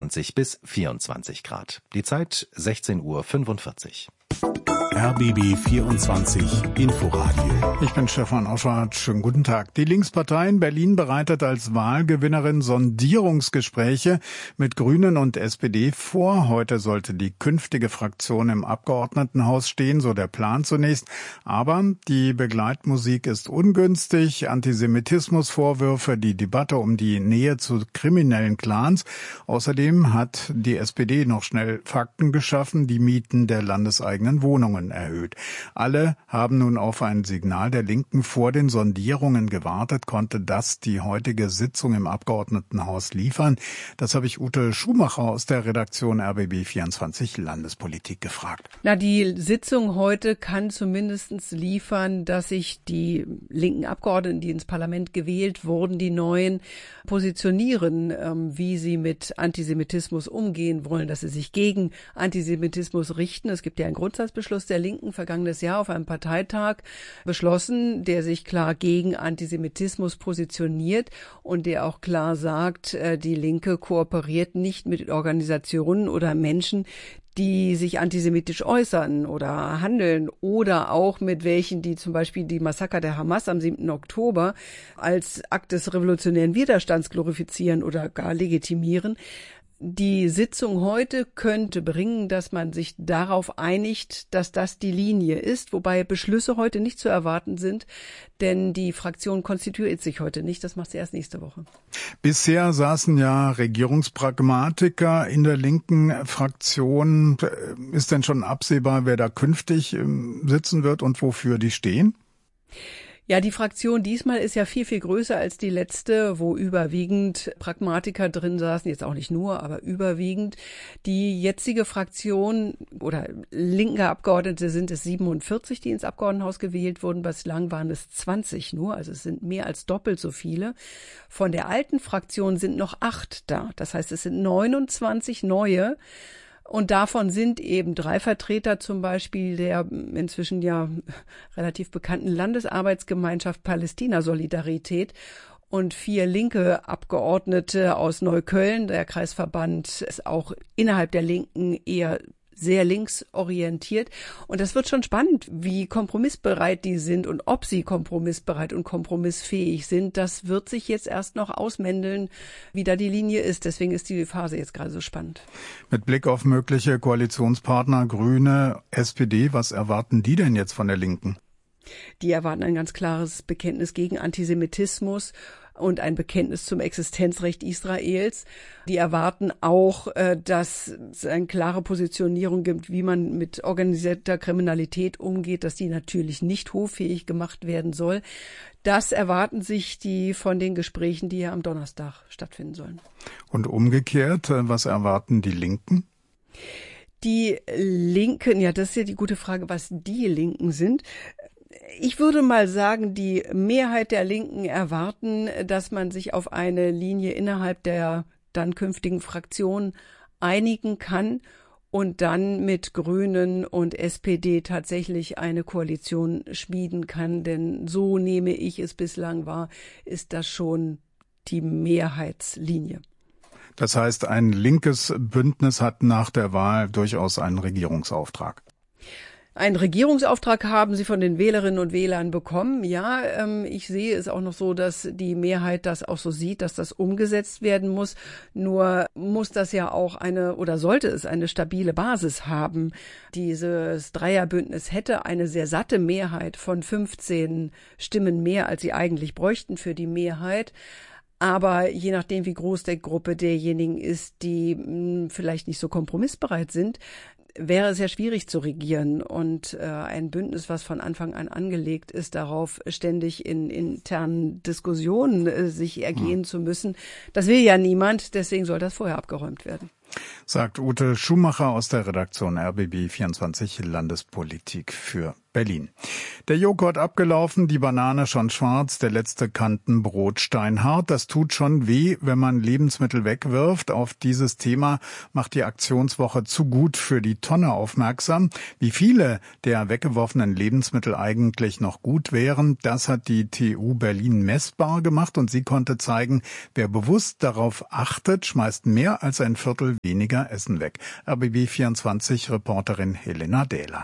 21 bis 24 Grad. Die Zeit 16:45 Uhr. RBB 24 Inforadio. Ich bin Stefan Oschwart. Schönen guten Tag. Die Linkspartei in Berlin bereitet als Wahlgewinnerin Sondierungsgespräche mit Grünen und SPD vor. Heute sollte die künftige Fraktion im Abgeordnetenhaus stehen, so der Plan zunächst. Aber die Begleitmusik ist ungünstig. Antisemitismusvorwürfe, die Debatte um die Nähe zu kriminellen Clans. Außerdem hat die SPD noch schnell Fakten geschaffen, die Mieten der landeseigenen Wohnungen erhöht. Alle haben nun auf ein Signal der Linken vor den Sondierungen gewartet. Konnte das die heutige Sitzung im Abgeordnetenhaus liefern? Das habe ich Ute Schumacher aus der Redaktion RBB 24 Landespolitik gefragt. Die Sitzung heute kann zumindest liefern, dass sich die linken Abgeordneten, die ins Parlament gewählt wurden, die Neuen, positionieren, wie sie mit Antisemitismus umgehen wollen, dass sie sich gegen Antisemitismus richten. Es gibt ja einen Grundsatzbeschluss der Linken vergangenes Jahr auf einem Parteitag beschlossen, der sich klar gegen Antisemitismus positioniert und der auch klar sagt, die Linke kooperiert nicht mit Organisationen oder Menschen, die sich antisemitisch äußern oder handeln oder auch mit welchen, die zum Beispiel die Massaker der Hamas am 7. Oktober als Akt des revolutionären Widerstands glorifizieren oder gar legitimieren. Die Sitzung heute könnte bringen, dass man sich darauf einigt, dass das die Linie ist, wobei Beschlüsse heute nicht zu erwarten sind, denn die Fraktion konstituiert sich heute nicht, das macht sie erst nächste Woche. Bisher saßen ja Regierungspragmatiker in der linken Fraktion. Ist denn schon absehbar, wer da künftig sitzen wird und wofür die stehen? Ja, die Fraktion diesmal ist ja viel, viel größer als die letzte, wo überwiegend Pragmatiker drin saßen, jetzt auch nicht nur, aber überwiegend. Die jetzige Fraktion oder linke Abgeordnete sind es 47, die ins Abgeordnetenhaus gewählt wurden. Bislang waren es 20 nur, also es sind mehr als doppelt so viele. Von der alten Fraktion sind noch 8 da. Das heißt, es sind 29 neue. Und davon sind eben 3 Vertreter zum Beispiel der inzwischen ja relativ bekannten Landesarbeitsgemeinschaft Palästina Solidarität und 4 linke Abgeordnete aus Neukölln. Der Kreisverband ist auch innerhalb der Linken eher sehr linksorientiert. Und das wird schon spannend, wie kompromissbereit die sind und ob sie kompromissbereit und kompromissfähig sind. Das wird sich jetzt erst noch ausmändeln, wie da die Linie ist. Deswegen ist die Phase jetzt gerade so spannend. Mit Blick auf mögliche Koalitionspartner, Grüne, SPD, was erwarten die denn jetzt von der Linken? Die erwarten ein ganz klares Bekenntnis gegen Antisemitismus und ein Bekenntnis zum Existenzrecht Israels. Die erwarten auch, dass es eine klare Positionierung gibt, wie man mit organisierter Kriminalität umgeht, dass die natürlich nicht hoffähig gemacht werden soll. Das erwarten sich die von den Gesprächen, die ja am Donnerstag stattfinden sollen. Und umgekehrt, was erwarten die Linken? Die Linken, ja, das ist ja die gute Frage, was die Linken sind. Ich würde mal sagen, die Mehrheit der Linken erwarten, dass man sich auf eine Linie innerhalb der dann künftigen Fraktion einigen kann und dann mit Grünen und SPD tatsächlich eine Koalition schmieden kann. Denn so nehme ich es bislang wahr, ist das schon die Mehrheitslinie. Das heißt, ein linkes Bündnis hat nach der Wahl durchaus einen Regierungsauftrag. Einen Regierungsauftrag haben sie von den Wählerinnen und Wählern bekommen. Ja, ich sehe es auch noch so, dass die Mehrheit das auch so sieht, dass das umgesetzt werden muss. Nur muss das ja auch sollte es eine stabile Basis haben. Dieses Dreierbündnis hätte eine sehr satte Mehrheit von 15 Stimmen mehr, als sie eigentlich bräuchten für die Mehrheit. Aber je nachdem, wie groß der Gruppe derjenigen ist, die vielleicht nicht so kompromissbereit sind, wäre es sehr schwierig zu regieren. Und ein Bündnis, was von Anfang an angelegt ist, darauf ständig in internen Diskussionen sich ergehen zu müssen, das will ja niemand. Deswegen soll das vorher abgeräumt werden. Sagt Ute Schumacher aus der Redaktion RBB 24 Landespolitik für Berlin. Berlin. Der Joghurt abgelaufen, die Banane schon schwarz, der letzte Kantenbrot steinhart. Das tut schon weh, wenn man Lebensmittel wegwirft. Auf dieses Thema macht die Aktionswoche zu gut für die Tonne aufmerksam. Wie viele der weggeworfenen Lebensmittel eigentlich noch gut wären, das hat die TU Berlin messbar gemacht und sie konnte zeigen, wer bewusst darauf achtet, schmeißt mehr als ein Viertel weniger Essen weg. RBB24-Reporterin Helena Dehler.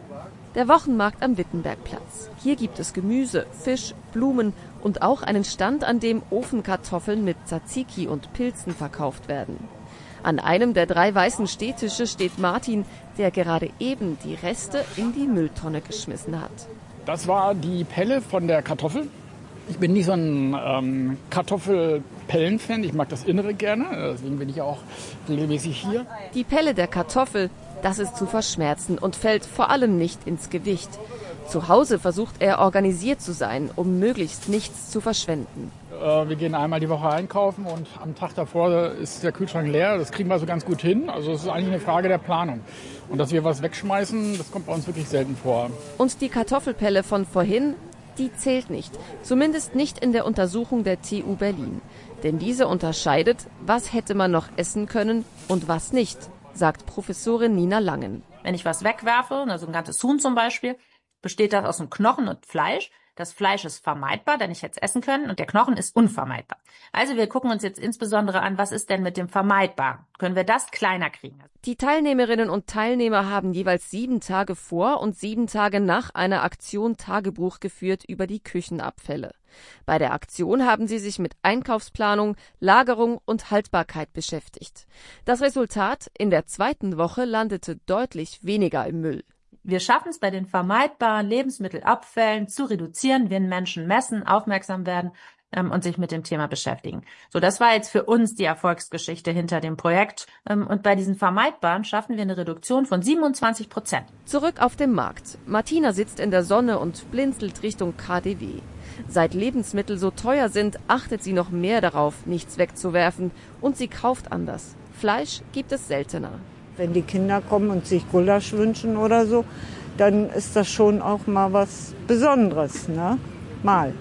Der Wochenmarkt am Wittenbergplatz. Hier gibt es Gemüse, Fisch, Blumen und auch einen Stand, an dem Ofenkartoffeln mit Tzatziki und Pilzen verkauft werden. An einem der 3 weißen Stehtische steht Martin, der gerade eben die Reste in die Mülltonne geschmissen hat. Das war die Pelle von der Kartoffel. Ich bin nicht so ein Kartoffelpellen-Fan, ich mag das Innere gerne, deswegen bin ich auch regelmäßig hier. Die Pelle der Kartoffel, das ist zu verschmerzen und fällt vor allem nicht ins Gewicht. Zu Hause versucht er organisiert zu sein, um möglichst nichts zu verschwenden. Wir gehen einmal die Woche einkaufen und am Tag davor ist der Kühlschrank leer. Das kriegen wir so ganz gut hin. Also es ist eigentlich eine Frage der Planung. Und dass wir was wegschmeißen, das kommt bei uns wirklich selten vor. Und die Kartoffelpelle von vorhin, die zählt nicht. Zumindest nicht in der Untersuchung der TU Berlin. Denn diese unterscheidet, was hätte man noch essen können und was nicht, sagt Professorin Nina Langen. Wenn ich was wegwerfe, also ein ganzes Huhn zum Beispiel, besteht das aus einem Knochen und Fleisch. Das Fleisch ist vermeidbar, denn ich hätte es essen können, und der Knochen ist unvermeidbar. Also wir gucken uns jetzt insbesondere an, was ist denn mit dem Vermeidbar? Können wir das kleiner kriegen? Die Teilnehmerinnen und Teilnehmer haben jeweils 7 Tage vor und 7 Tage nach einer Aktion Tagebuch geführt über die Küchenabfälle. Bei der Aktion haben sie sich mit Einkaufsplanung, Lagerung und Haltbarkeit beschäftigt. Das Resultat: in der 2. Woche landete deutlich weniger im Müll. Wir schaffen es, bei den vermeidbaren Lebensmittelabfällen zu reduzieren, wenn Menschen messen, aufmerksam werden und sich mit dem Thema beschäftigen. So, das war jetzt für uns die Erfolgsgeschichte hinter dem Projekt. Und bei diesen vermeidbaren schaffen wir eine Reduktion von 27%. Zurück auf dem Markt. Martina sitzt in der Sonne und blinzelt Richtung KaDeWe. Seit Lebensmittel so teuer sind, achtet sie noch mehr darauf, nichts wegzuwerfen, und sie kauft anders. Fleisch gibt es seltener. Wenn die Kinder kommen und sich Gulasch wünschen oder so, dann ist das schon auch mal was Besonderes, ne? Mal.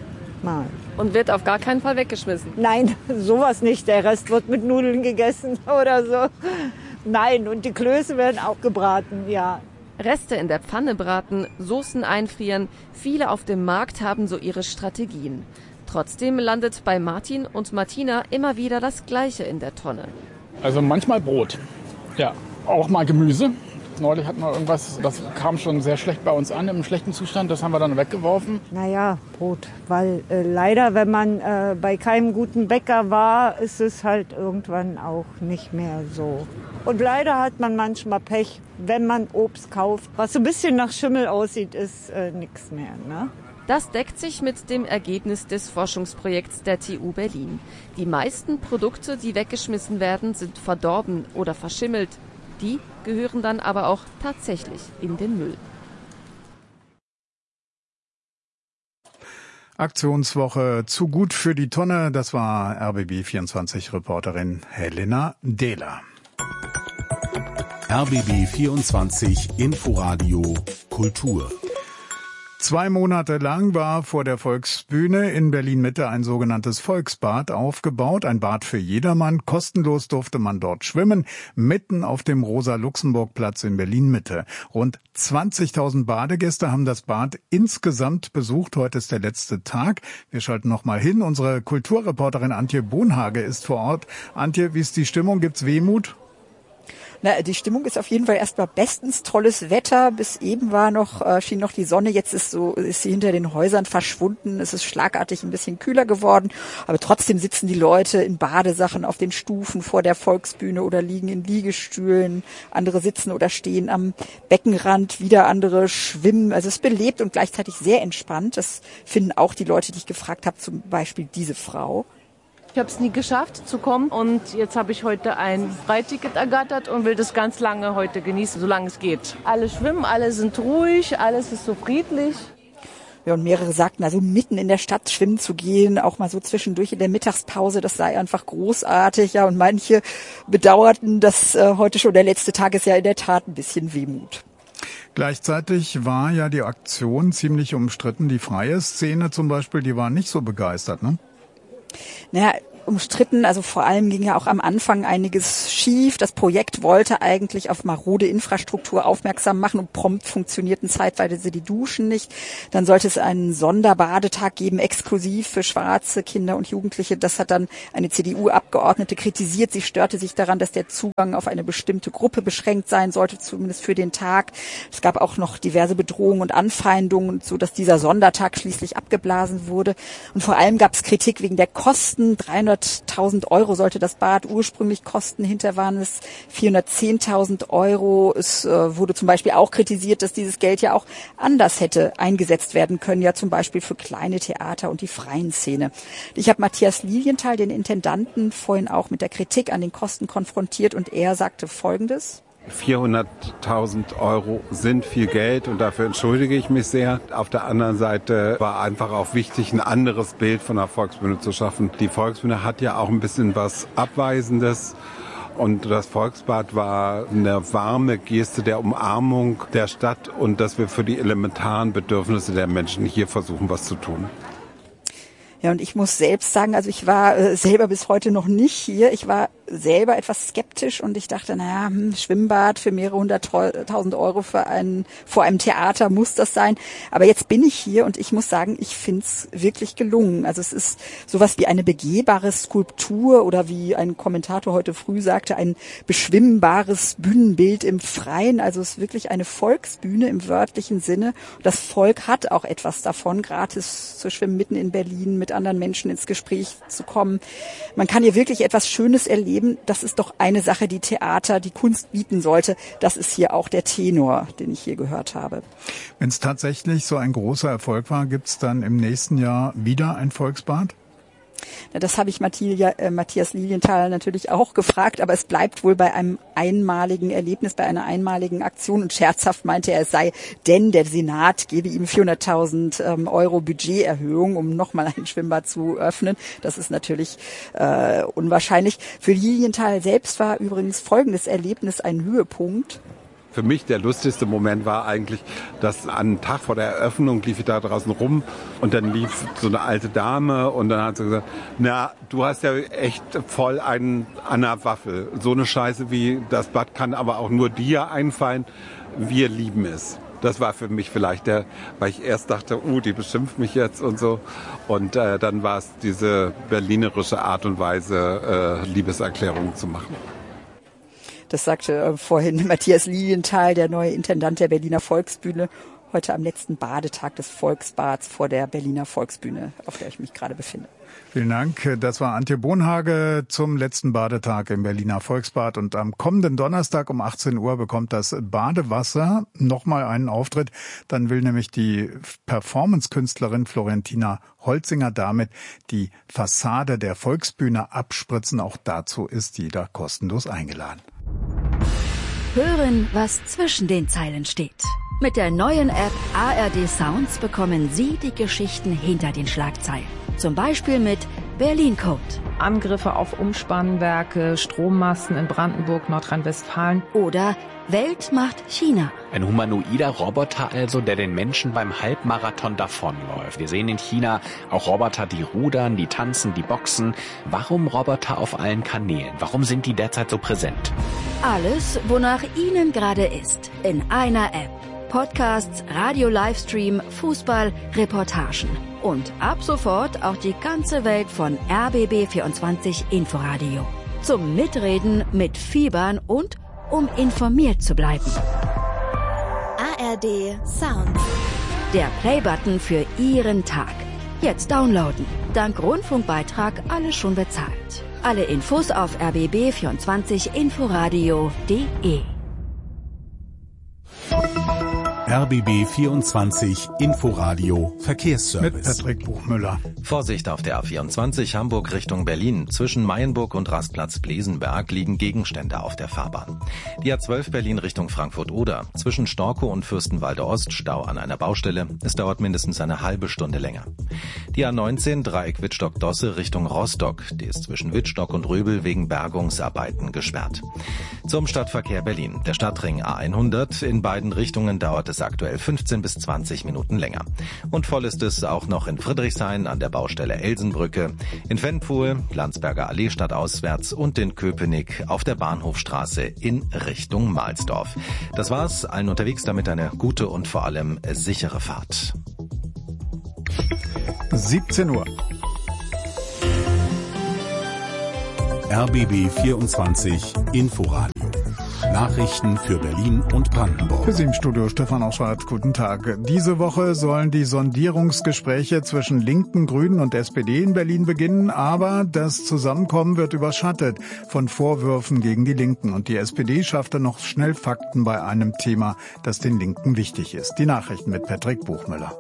Und wird auf gar keinen Fall weggeschmissen? Nein, sowas nicht. Der Rest wird mit Nudeln gegessen oder so. Nein, und die Klöße werden auch gebraten, ja. Reste in der Pfanne braten, Soßen einfrieren. Viele auf dem Markt haben so ihre Strategien. Trotzdem landet bei Martin und Martina immer wieder das Gleiche in der Tonne. Also manchmal Brot. Ja, auch mal Gemüse. Neulich hatten wir irgendwas, das kam schon sehr schlecht bei uns an, im schlechten Zustand. Das haben wir dann weggeworfen. Naja, Brot. Weil leider, wenn man bei keinem guten Bäcker war, ist es halt irgendwann auch nicht mehr so. Und leider hat man manchmal Pech, wenn man Obst kauft. Was so ein bisschen nach Schimmel aussieht, ist nichts mehr, ne? Das deckt sich mit dem Ergebnis des Forschungsprojekts der TU Berlin. Die meisten Produkte, die weggeschmissen werden, sind verdorben oder verschimmelt. Die gehören dann aber auch tatsächlich in den Müll. Aktionswoche zu gut für die Tonne. Das war RBB24-Reporterin Helena Dehler. RBB24 Inforadio Kultur. 2 Monate lang war vor der Volksbühne in Berlin-Mitte ein sogenanntes Volksbad aufgebaut. Ein Bad für jedermann. Kostenlos durfte man dort schwimmen, mitten auf dem Rosa-Luxemburg-Platz in Berlin-Mitte. Rund 20.000 Badegäste haben das Bad insgesamt besucht. Heute ist der letzte Tag. Wir schalten nochmal hin. Unsere Kulturreporterin Antje Bohnhage ist vor Ort. Antje, wie ist die Stimmung? Gibt's Wehmut? Na, die Stimmung ist auf jeden Fall erstmal bestens, tolles Wetter. Bis eben schien noch die Sonne. Jetzt ist sie hinter den Häusern verschwunden. Es ist schlagartig ein bisschen kühler geworden. Aber trotzdem sitzen die Leute in Badesachen auf den Stufen vor der Volksbühne oder liegen in Liegestühlen. Andere sitzen oder stehen am Beckenrand. Wieder andere schwimmen. Also es ist belebt und gleichzeitig sehr entspannt. Das finden auch die Leute, die ich gefragt habe, zum Beispiel diese Frau. Ich habe es nie geschafft zu kommen und jetzt habe ich heute ein Freiticket ergattert und will das ganz lange heute genießen, solange es geht. Alle schwimmen, alle sind ruhig, alles ist so friedlich. Ja, und mehrere sagten, also mitten in der Stadt schwimmen zu gehen, auch mal so zwischendurch in der Mittagspause, das sei einfach großartig. Ja, und manche bedauerten, dass heute schon der letzte Tag ist, ja in der Tat ein bisschen Wehmut. Gleichzeitig war ja die Aktion ziemlich umstritten. Die freie Szene zum Beispiel, die war nicht so begeistert, ne? Naja, umstritten, also vor allem ging ja auch am Anfang einiges schief. Das Projekt wollte eigentlich auf marode Infrastruktur aufmerksam machen und prompt funktionierten zeitweise die Duschen nicht. Dann sollte es einen Sonderbadetag geben, exklusiv für schwarze Kinder und Jugendliche. Das hat dann eine CDU-Abgeordnete kritisiert. Sie störte sich daran, dass der Zugang auf eine bestimmte Gruppe beschränkt sein sollte, zumindest für den Tag. Es gab auch noch diverse Bedrohungen und Anfeindungen, so dass dieser Sondertag schließlich abgeblasen wurde. Und vor allem gab es Kritik wegen der Kosten. 300.000 Euro sollte das Bad ursprünglich kosten, hinterher waren es 410.000 Euro. Es wurde zum Beispiel auch kritisiert, dass dieses Geld ja auch anders hätte eingesetzt werden können, ja zum Beispiel für kleine Theater und die freien Szene. Ich habe Matthias Lilienthal, den Intendanten, vorhin auch mit der Kritik an den Kosten konfrontiert und er sagte Folgendes. 400.000 Euro sind viel Geld und dafür entschuldige ich mich sehr. Auf der anderen Seite war einfach auch wichtig, ein anderes Bild von der Volksbühne zu schaffen. Die Volksbühne hat ja auch ein bisschen was Abweisendes. Und das Volksbad war eine warme Geste der Umarmung der Stadt und dass wir für die elementaren Bedürfnisse der Menschen hier versuchen, was zu tun. Ja, und ich muss selbst sagen, also ich war selber bis heute noch nicht hier. Ich war selber etwas skeptisch und ich dachte, Schwimmbad für mehrere 100.000 Euro vor einem Theater muss das sein. Aber jetzt bin ich hier und ich muss sagen, ich find's wirklich gelungen. Also es ist sowas wie eine begehbare Skulptur oder wie ein Kommentator heute früh sagte, ein beschwimmbares Bühnenbild im Freien. Also es ist wirklich eine Volksbühne im wörtlichen Sinne. Das Volk hat auch etwas davon, gratis zu schwimmen, mitten in Berlin, mit anderen Menschen ins Gespräch zu kommen. Man kann hier wirklich etwas Schönes erleben. Das ist doch eine Sache, die Theater, die Kunst bieten sollte. Das ist hier auch der Tenor, den ich hier gehört habe. Wenn es tatsächlich so ein großer Erfolg war, gibt es dann im nächsten Jahr wieder ein Volksbad? Das habe ich Matthias Lilienthal natürlich auch gefragt, aber es bleibt wohl bei einem einmaligen Erlebnis, bei einer einmaligen Aktion. Und scherzhaft meinte er, es sei denn, der Senat gebe ihm 400.000 Euro Budgeterhöhung, um nochmal ein Schwimmbad zu öffnen. Das ist natürlich unwahrscheinlich. Für Lilienthal selbst war übrigens folgendes Erlebnis ein Höhepunkt. Für mich der lustigste Moment war eigentlich, dass an einem Tag vor der Eröffnung lief ich da draußen rum und dann lief so eine alte Dame und dann hat sie gesagt, na, du hast ja echt voll einen an der Waffel. So eine Scheiße wie das Bad kann aber auch nur dir einfallen. Wir lieben es. Das war für mich vielleicht weil ich erst dachte, die beschimpft mich jetzt und so. Und dann war es diese berlinerische Art und Weise, Liebeserklärungen zu machen. Das sagte vorhin Matthias Lilienthal, der neue Intendant der Berliner Volksbühne, heute am letzten Badetag des Volksbads vor der Berliner Volksbühne, auf der ich mich gerade befinde. Vielen Dank. Das war Antje Bonhage zum letzten Badetag im Berliner Volksbad. Und am kommenden Donnerstag um 18 Uhr bekommt das Badewasser nochmal einen Auftritt. Dann will nämlich die Performance-Künstlerin Florentina Holzinger damit die Fassade der Volksbühne abspritzen. Auch dazu ist jeder kostenlos eingeladen. Hören, was zwischen den Zeilen steht. Mit der neuen App ARD Sounds bekommen Sie die Geschichten hinter den Schlagzeilen. Zum Beispiel mit Berlin Code. Angriffe auf Umspannwerke, Strommasten in Brandenburg, Nordrhein-Westfalen. Oder Welt macht China. Ein humanoider Roboter also, der den Menschen beim Halbmarathon davonläuft. Wir sehen in China auch Roboter, die rudern, die tanzen, die boxen. Warum Roboter auf allen Kanälen? Warum sind die derzeit so präsent? Alles, wonach Ihnen gerade ist, in einer App. Podcasts, Radio-Livestream, Fußball, Reportagen. Und ab sofort auch die ganze Welt von RBB24 Inforadio. Zum Mitreden, mitfiebern und um informiert zu bleiben. ARD Sound. Der Playbutton für Ihren Tag. Jetzt downloaden. Dank Rundfunkbeitrag alles schon bezahlt. Alle Infos auf rbb24inforadio.de. RBB 24 Inforadio Verkehrsservice. Mit Patrick Buchmüller. Vorsicht auf der A24 Hamburg Richtung Berlin. Zwischen Mayenburg und Rastplatz Blesenberg liegen Gegenstände auf der Fahrbahn. Die A12 Berlin Richtung Frankfurt-Oder. Zwischen Storkow und Fürstenwalde Ost Stau an einer Baustelle. Es dauert mindestens eine halbe Stunde länger. Die A19 Dreieck Wittstock-Dosse Richtung Rostock. Die ist zwischen Wittstock und Röbel wegen Bergungsarbeiten gesperrt. Zum Stadtverkehr Berlin. Der Stadtring A100. In beiden Richtungen dauert es aktuell 15 bis 20 Minuten länger. Und voll ist es auch noch in Friedrichshain an der Baustelle Elsenbrücke, in Venpfuhl, Landsberger Allee stadtauswärts und in Köpenick auf der Bahnhofstraße in Richtung Mahlsdorf. Das war's. Allen unterwegs damit eine gute und vor allem sichere Fahrt. 17 Uhr. RBB 24 Inforadio. Nachrichten für Berlin und Brandenburg. Für Sie im Studio Stefan Auschwart. Guten Tag. Diese Woche sollen die Sondierungsgespräche zwischen Linken, Grünen und SPD in Berlin beginnen, aber das Zusammenkommen wird überschattet von Vorwürfen gegen die Linken. Und die SPD schaffte noch schnell Fakten bei einem Thema, das den Linken wichtig ist. Die Nachrichten mit Patrick Buchmüller.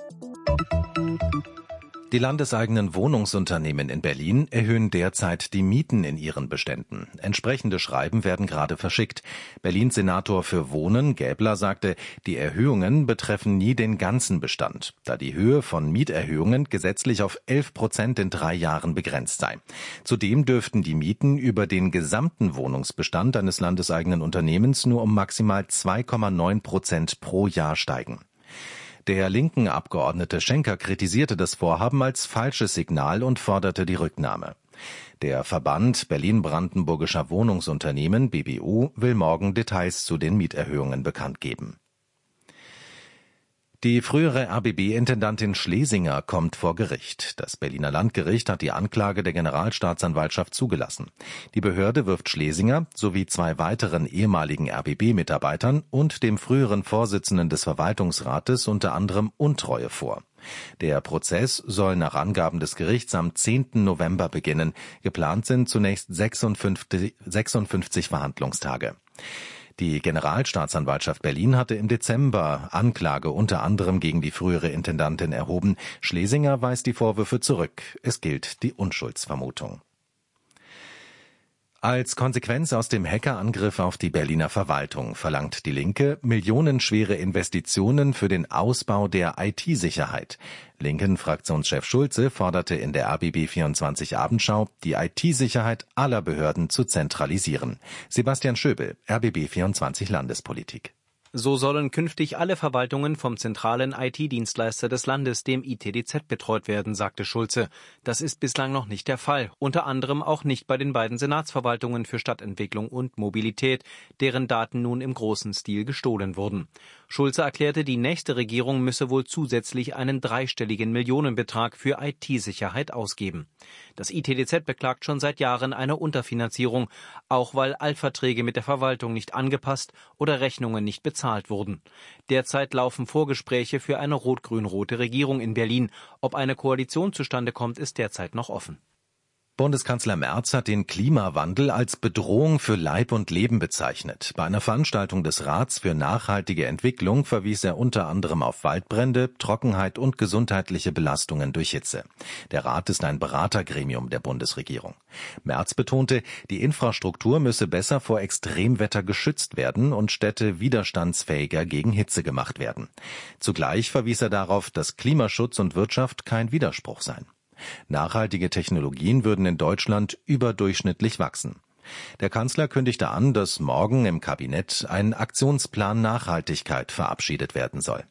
Die landeseigenen Wohnungsunternehmen in Berlin erhöhen derzeit die Mieten in ihren Beständen. Entsprechende Schreiben werden gerade verschickt. Berlins Senator für Wohnen, Gäbler, sagte, die Erhöhungen betreffen nie den ganzen Bestand, da die Höhe von Mieterhöhungen gesetzlich auf 11% in 3 Jahren begrenzt sei. Zudem dürften die Mieten über den gesamten Wohnungsbestand eines landeseigenen Unternehmens nur um maximal 2,9% pro Jahr steigen. Der linken Abgeordnete Schenker kritisierte das Vorhaben als falsches Signal und forderte die Rücknahme. Der Verband Berlin-Brandenburgischer Wohnungsunternehmen BBU will morgen Details zu den Mieterhöhungen bekannt geben. Die frühere RBB-Intendantin Schlesinger kommt vor Gericht. Das Berliner Landgericht hat die Anklage der Generalstaatsanwaltschaft zugelassen. Die Behörde wirft Schlesinger sowie 2 weiteren ehemaligen RBB-Mitarbeitern und dem früheren Vorsitzenden des Verwaltungsrates unter anderem Untreue vor. Der Prozess soll nach Angaben des Gerichts am 10. November beginnen. Geplant sind zunächst 56 Verhandlungstage. Die Generalstaatsanwaltschaft Berlin hatte im Dezember Anklage unter anderem gegen die frühere Intendantin erhoben. Schlesinger weist die Vorwürfe zurück. Es gilt die Unschuldsvermutung. Als Konsequenz aus dem Hackerangriff auf die Berliner Verwaltung verlangt die Linke millionenschwere Investitionen für den Ausbau der IT-Sicherheit. Linken-Fraktionschef Schulze forderte in der RBB 24 Abendschau, die IT-Sicherheit aller Behörden zu zentralisieren. Sebastian Schöbel, RBB 24 Landespolitik. So sollen künftig alle Verwaltungen vom zentralen IT-Dienstleister des Landes, dem ITDZ, betreut werden, sagte Schulze. Das ist bislang noch nicht der Fall, unter anderem auch nicht bei den beiden Senatsverwaltungen für Stadtentwicklung und Mobilität, deren Daten nun im großen Stil gestohlen wurden. Schulze erklärte, die nächste Regierung müsse wohl zusätzlich einen 3-stelligen Millionenbetrag für IT-Sicherheit ausgeben. Das ITDZ beklagt schon seit Jahren eine Unterfinanzierung, auch weil Altverträge mit der Verwaltung nicht angepasst oder Rechnungen nicht bezahlt wurden. Derzeit laufen Vorgespräche für eine rot-grün-rote Regierung in Berlin. Ob eine Koalition zustande kommt, ist derzeit noch offen. Bundeskanzler Merz hat den Klimawandel als Bedrohung für Leib und Leben bezeichnet. Bei einer Veranstaltung des Rats für nachhaltige Entwicklung verwies er unter anderem auf Waldbrände, Trockenheit und gesundheitliche Belastungen durch Hitze. Der Rat ist ein Beratergremium der Bundesregierung. Merz betonte, die Infrastruktur müsse besser vor Extremwetter geschützt werden und Städte widerstandsfähiger gegen Hitze gemacht werden. Zugleich verwies er darauf, dass Klimaschutz und Wirtschaft kein Widerspruch seien. Nachhaltige Technologien würden in Deutschland überdurchschnittlich wachsen. Der Kanzler kündigte an, dass morgen im Kabinett ein Aktionsplan Nachhaltigkeit verabschiedet werden soll.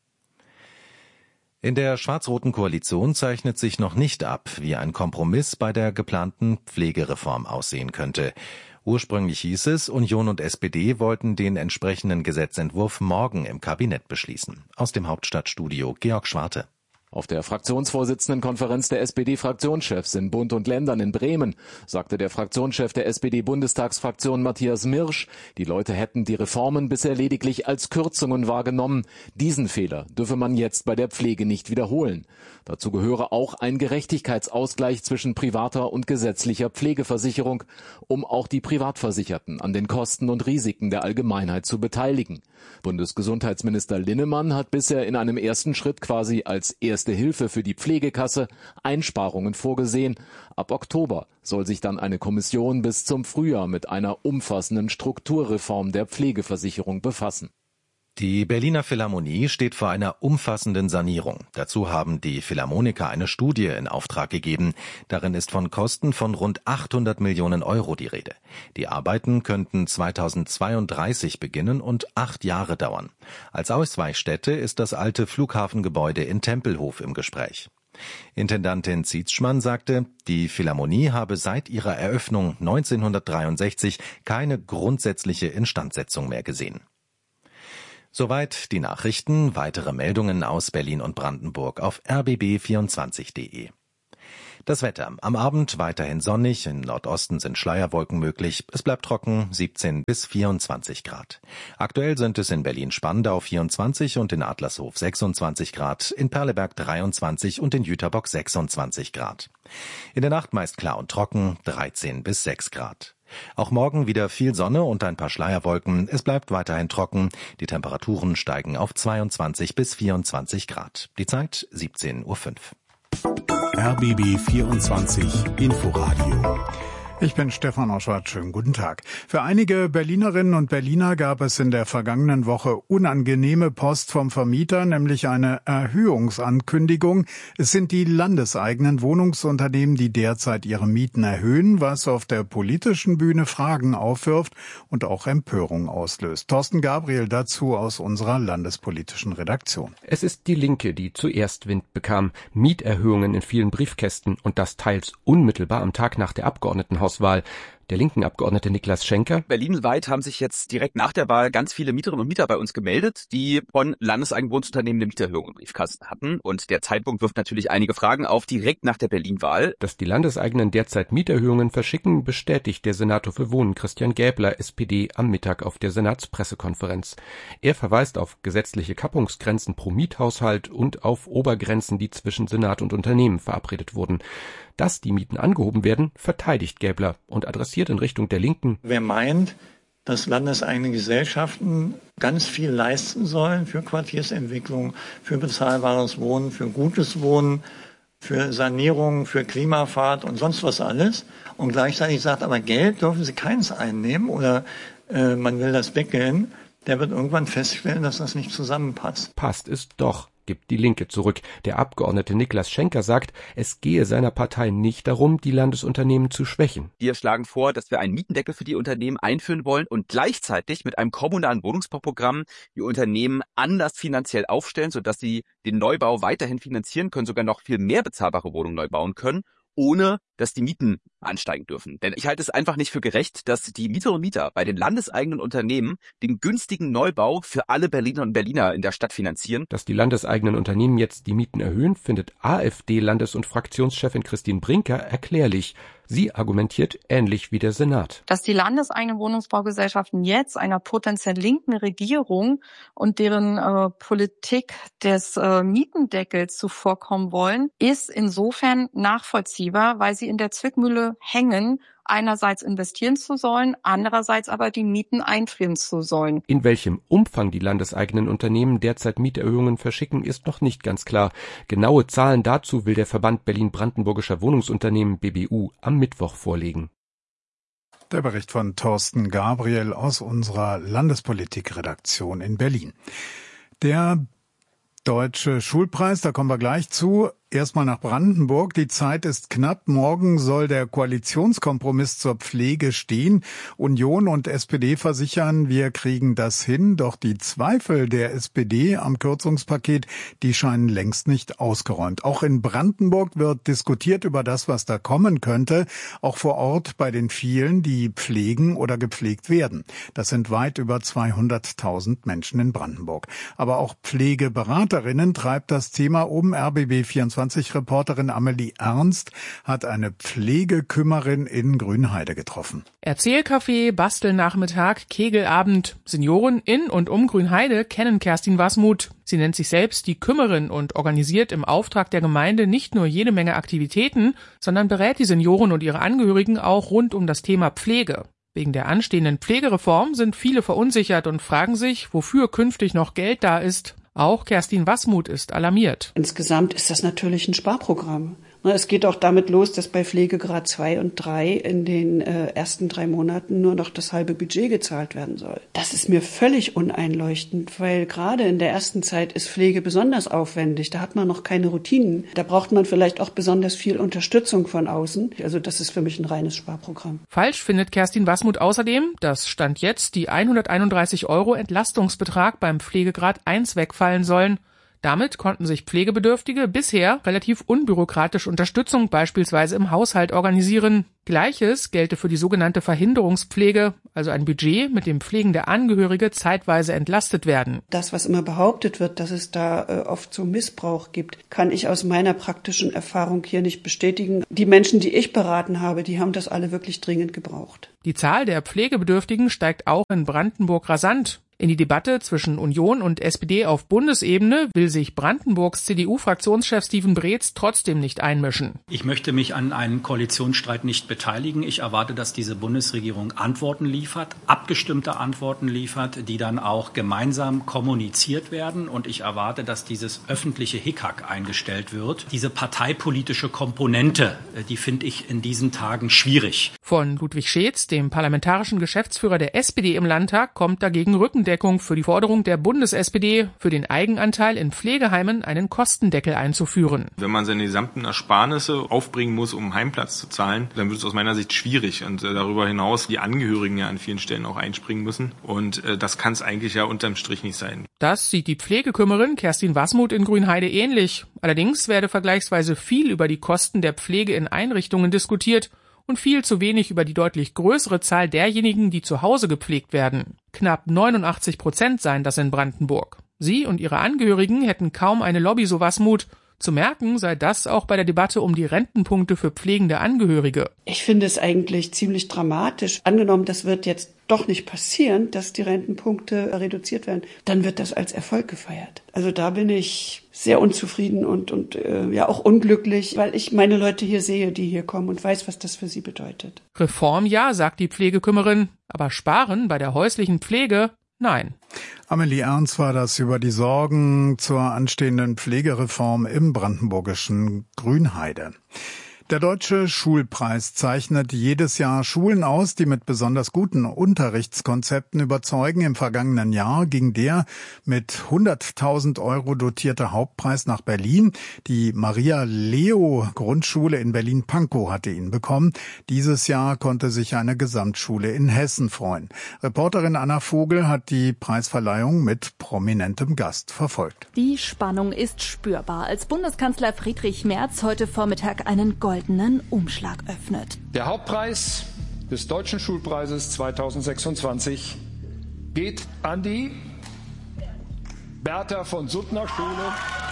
In der schwarz-roten Koalition zeichnet sich noch nicht ab, wie ein Kompromiss bei der geplanten Pflegereform aussehen könnte. Ursprünglich hieß es, Union und SPD wollten den entsprechenden Gesetzentwurf morgen im Kabinett beschließen. Aus dem Hauptstadtstudio Georg Schwarte. Auf der Fraktionsvorsitzendenkonferenz der SPD-Fraktionschefs in Bund und Ländern in Bremen sagte der Fraktionschef der SPD-Bundestagsfraktion Matthias Mirsch, die Leute hätten die Reformen bisher lediglich als Kürzungen wahrgenommen. Diesen Fehler dürfe man jetzt bei der Pflege nicht wiederholen. Dazu gehöre auch ein Gerechtigkeitsausgleich zwischen privater und gesetzlicher Pflegeversicherung, um auch die Privatversicherten an den Kosten und Risiken der Allgemeinheit zu beteiligen. Bundesgesundheitsminister Linnemann hat bisher in einem ersten Schritt quasi als erste Hilfe für die Pflegekasse Einsparungen vorgesehen. Ab Oktober soll sich dann eine Kommission bis zum Frühjahr mit einer umfassenden Strukturreform der Pflegeversicherung befassen. Die Berliner Philharmonie steht vor einer umfassenden Sanierung. Dazu haben die Philharmoniker eine Studie in Auftrag gegeben. Darin ist von Kosten von rund 800 Millionen Euro die Rede. Die Arbeiten könnten 2032 beginnen und 8 Jahre dauern. Als Ausweichstätte ist das alte Flughafengebäude in Tempelhof im Gespräch. Intendantin Zietschmann sagte, die Philharmonie habe seit ihrer Eröffnung 1963 keine grundsätzliche Instandsetzung mehr gesehen. Soweit die Nachrichten. Weitere Meldungen aus Berlin und Brandenburg auf rbb24.de. Das Wetter. Am Abend weiterhin sonnig, im Nordosten sind Schleierwolken möglich. Es bleibt trocken, 17 bis 24 Grad. Aktuell sind es in Berlin-Spandau 24 und in Adlershof 26 Grad, in Perleberg 23 und in Jüterbock 26 Grad. In der Nacht meist klar und trocken, 13 bis 6 Grad. Auch morgen wieder viel Sonne und ein paar Schleierwolken. Es bleibt weiterhin trocken. Die Temperaturen steigen auf 22 bis 24 Grad. Die Zeit 17:05 Uhr. RBB 24 Inforadio. Ich bin Stefan Oschwart. Schönen guten Tag. Für einige Berlinerinnen und Berliner gab es in der vergangenen Woche unangenehme Post vom Vermieter, nämlich eine Erhöhungsankündigung. Es sind die landeseigenen Wohnungsunternehmen, die derzeit ihre Mieten erhöhen, was auf der politischen Bühne Fragen aufwirft und auch Empörung auslöst. Thorsten Gabriel dazu aus unserer landespolitischen Redaktion. Es ist die Linke, die zuerst Wind bekam. Mieterhöhungen in vielen Briefkästen und das teils unmittelbar am Tag nach der Abgeordnetenhauswahl. Der linken Abgeordnete Niklas Schenker. Berlinweit haben sich jetzt direkt nach der Wahl ganz viele Mieterinnen und Mieter bei uns gemeldet, die von landeseigenen Wohnungsunternehmen eine Mieterhöhung im Briefkasten hatten. Und der Zeitpunkt wirft natürlich einige Fragen auf, direkt nach der Berlin-Wahl. Dass die Landeseigenen derzeit Mieterhöhungen verschicken, bestätigt der Senator für Wohnen Christian Gäbler, SPD, am Mittag auf der Senatspressekonferenz. Er verweist auf gesetzliche Kappungsgrenzen pro Miethaushalt und auf Obergrenzen, die zwischen Senat und Unternehmen verabredet wurden. Dass die Mieten angehoben werden, verteidigt Gäbler und adressiert in Richtung der Linken. Wer meint, dass landeseigene Gesellschaften ganz viel leisten sollen für Quartiersentwicklung, für bezahlbares Wohnen, für gutes Wohnen, für Sanierung, für Klimafahrt und sonst was alles und gleichzeitig sagt, aber Geld dürfen sie keins einnehmen oder man will das deckeln, der wird irgendwann feststellen, dass das nicht zusammenpasst. Passt es doch, gibt die Linke zurück. Der Abgeordnete Niklas Schenker sagt, es gehe seiner Partei nicht darum, die Landesunternehmen zu schwächen. Wir schlagen vor, dass wir einen Mietendeckel für die Unternehmen einführen wollen und gleichzeitig mit einem kommunalen Wohnungsbauprogramm die Unternehmen anders finanziell aufstellen, sodass sie den Neubau weiterhin finanzieren können, sogar noch viel mehr bezahlbare Wohnungen neu bauen können, ohne dass die Mieten ansteigen dürfen. Denn ich halte es einfach nicht für gerecht, dass die Mieterinnen und Mieter bei den landeseigenen Unternehmen den günstigen Neubau für alle Berlinerinnen und Berliner in der Stadt finanzieren. Dass die landeseigenen Unternehmen jetzt die Mieten erhöhen, findet AfD-Landes- und Fraktionschefin Christine Brinker erklärlich. Sie argumentiert ähnlich wie der Senat. Dass die landeseigenen Wohnungsbaugesellschaften jetzt einer potenziell linken Regierung und deren Politik des Mietendeckels zuvorkommen wollen, ist insofern nachvollziehbar, weil sie in der Zwickmühle hängen, einerseits investieren zu sollen, andererseits aber die Mieten einfrieren zu sollen. In welchem Umfang die landeseigenen Unternehmen derzeit Mieterhöhungen verschicken, ist noch nicht ganz klar. Genaue Zahlen dazu will der Verband Berlin-Brandenburgischer Wohnungsunternehmen BBU am Mittwoch vorlegen. Der Bericht von Thorsten Gabriel aus unserer Landespolitik-Redaktion in Berlin. Der Deutsche Schulpreis, da kommen wir gleich zu. Erstmal nach Brandenburg. Die Zeit ist knapp. Morgen soll der Koalitionskompromiss zur Pflege stehen. Union und SPD versichern, wir kriegen das hin. Doch die Zweifel der SPD am Kürzungspaket, die scheinen längst nicht ausgeräumt. Auch in Brandenburg wird diskutiert über das, was da kommen könnte. Auch vor Ort bei den vielen, die pflegen oder gepflegt werden. Das sind weit über 200.000 Menschen in Brandenburg. Aber auch Pflegeberaterinnen treibt das Thema um. RBB24-Reporterin Amelie Ernst hat eine Pflegekümmerin in Grünheide getroffen. Erzählcafé, Bastelnachmittag, Kegelabend. Senioren in und um Grünheide kennen Kerstin Wasmuth. Sie nennt sich selbst die Kümmerin und organisiert im Auftrag der Gemeinde nicht nur jede Menge Aktivitäten, sondern berät die Senioren und ihre Angehörigen auch rund um das Thema Pflege. Wegen der anstehenden Pflegereform sind viele verunsichert und fragen sich, wofür künftig noch Geld da ist. Auch Kerstin Wasmuth ist alarmiert. Insgesamt ist das natürlich ein Sparprogramm. Es geht auch damit los, dass bei Pflegegrad 2 und 3 in den ersten 3 Monaten nur noch das halbe Budget gezahlt werden soll. Das ist mir völlig uneinleuchtend, weil gerade in der ersten Zeit ist Pflege besonders aufwendig. Da hat man noch keine Routinen. Da braucht man vielleicht auch besonders viel Unterstützung von außen. Also das ist für mich ein reines Sparprogramm. Falsch findet Kerstin Wasmuth außerdem, dass Stand jetzt die 131 € Entlastungsbetrag beim Pflegegrad 1 wegfallen sollen. Damit konnten sich Pflegebedürftige bisher relativ unbürokratisch Unterstützung beispielsweise im Haushalt organisieren. Gleiches gelte für die sogenannte Verhinderungspflege, also ein Budget, mit dem pflegende Angehörige zeitweise entlastet werden. Das, was immer behauptet wird, dass es da oft so Missbrauch gibt, kann ich aus meiner praktischen Erfahrung hier nicht bestätigen. Die Menschen, die ich beraten habe, die haben das alle wirklich dringend gebraucht. Die Zahl der Pflegebedürftigen steigt auch in Brandenburg rasant. In die Debatte zwischen Union und SPD auf Bundesebene will sich Brandenburgs CDU-Fraktionschef Steven Breetz trotzdem nicht einmischen. Ich möchte mich an einem Koalitionsstreit nicht beteiligen. Ich erwarte, dass diese Bundesregierung Antworten liefert, abgestimmte Antworten liefert, die dann auch gemeinsam kommuniziert werden. Und ich erwarte, dass dieses öffentliche Hickhack eingestellt wird. Diese parteipolitische Komponente, die finde ich in diesen Tagen schwierig. Von Ludwig Scheetz, dem parlamentarischen Geschäftsführer der SPD im Landtag, kommt dagegen Rückendeckung für die Forderung der Bundes-SPD, für den Eigenanteil in Pflegeheimen einen Kostendeckel einzuführen. Wenn man seine gesamten Ersparnisse aufbringen muss, um einen Heimplatz zu zahlen, dann wird es aus meiner Sicht schwierig. Und darüber hinaus die Angehörigen ja an vielen Stellen auch einspringen müssen. Und das kann es eigentlich ja unterm Strich nicht sein. Das sieht die Pflegekümmerin Kerstin Wasmuth in Grünheide ähnlich. Allerdings werde vergleichsweise viel über die Kosten der Pflege in Einrichtungen diskutiert und viel zu wenig über die deutlich größere Zahl derjenigen, die zu Hause gepflegt werden. Knapp 89% seien das in Brandenburg. Sie und ihre Angehörigen hätten kaum eine Lobby, so Wasmuth. Zu merken sei das auch bei der Debatte um die Rentenpunkte für pflegende Angehörige. Ich finde es eigentlich ziemlich dramatisch. Angenommen, das wird jetzt doch nicht passieren, dass die Rentenpunkte reduziert werden, dann wird das als Erfolg gefeiert. Also da bin ich sehr unzufrieden und ja auch unglücklich, weil ich meine Leute hier sehe, die hier kommen und weiß, was das für sie bedeutet. Reform ja, sagt die Pflegekümmerin, aber sparen bei der häuslichen Pflege? Nein. Amelie Ernst war das über die Sorgen zur anstehenden Pflegereform im brandenburgischen Grünheide. Der Deutsche Schulpreis zeichnet jedes Jahr Schulen aus, die mit besonders guten Unterrichtskonzepten überzeugen. Im vergangenen Jahr ging der mit 100.000 € dotierte Hauptpreis nach Berlin. Die Maria-Leo-Grundschule in Berlin-Pankow hatte ihn bekommen. Dieses Jahr konnte sich eine Gesamtschule in Hessen freuen. Reporterin Anna Vogel hat die Preisverleihung mit prominentem Gast verfolgt. Die Spannung ist spürbar, als Bundeskanzler Friedrich Merz heute Vormittag einen goldenen Umschlag öffnet. Der Hauptpreis des Deutschen Schulpreises 2026 geht an die Bertha von Suttner Schule.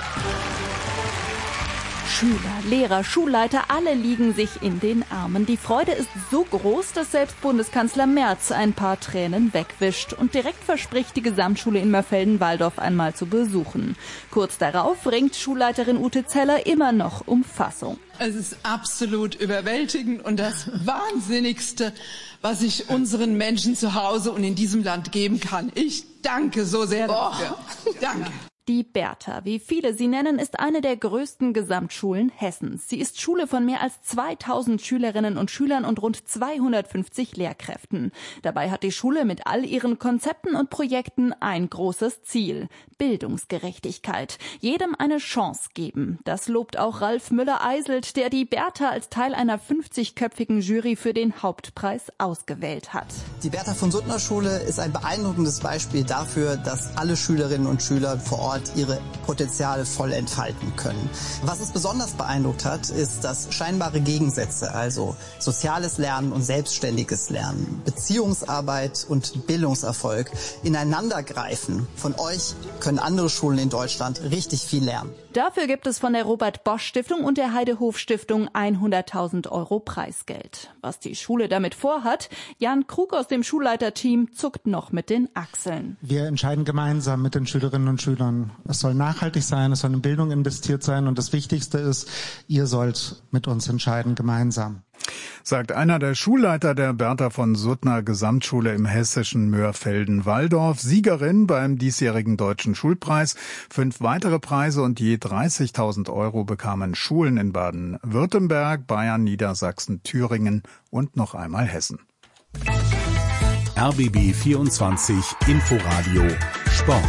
Schüler, Lehrer, Schulleiter, alle liegen sich in den Armen. Die Freude ist so groß, dass selbst Bundeskanzler Merz ein paar Tränen wegwischt und direkt verspricht, die Gesamtschule in Mörfelden-Walldorf einmal zu besuchen. Kurz darauf ringt Schulleiterin Ute Zeller immer noch um Fassung. Es ist absolut überwältigend und das Wahnsinnigste, was ich unseren Menschen zu Hause und in diesem Land geben kann. Ich danke so sehr dafür. Danke. Die Bertha, wie viele sie nennen, ist eine der größten Gesamtschulen Hessens. Sie ist Schule von mehr als 2000 Schülerinnen und Schülern und rund 250 Lehrkräften. Dabei hat die Schule mit all ihren Konzepten und Projekten ein großes Ziel: Bildungsgerechtigkeit. Jedem eine Chance geben. Das lobt auch Ralf Müller-Eiselt, der die Bertha als Teil einer 50-köpfigen Jury für den Hauptpreis ausgewählt hat. Die Bertha von Suttner Schule ist ein beeindruckendes Beispiel dafür, dass alle Schülerinnen und Schüler vor Ort ihre Potenziale voll entfalten können. Was es besonders beeindruckt hat, ist, dass scheinbare Gegensätze, also soziales Lernen und selbstständiges Lernen, Beziehungsarbeit und Bildungserfolg ineinander greifen. Von euch können andere Schulen in Deutschland richtig viel lernen. Dafür gibt es von der Robert-Bosch-Stiftung und der Heide-Hof-Stiftung 100.000 € Preisgeld. Was die Schule damit vorhat, Jan Krug aus dem Schulleiterteam zuckt noch mit den Achseln. Wir entscheiden gemeinsam mit den Schülerinnen und Schülern. Es soll nachhaltig sein, es soll in Bildung investiert sein und das Wichtigste ist, ihr sollt mit uns entscheiden, gemeinsam. sagt einer der Schulleiter der Bertha von Suttner Gesamtschule im hessischen Mörfelden-Walldorf. Siegerin beim diesjährigen Deutschen Schulpreis. 5 weitere Preise und je 30.000 € bekamen Schulen in Baden-Württemberg, Bayern, Niedersachsen, Thüringen und noch einmal Hessen. RBB 24 Inforadio Sport.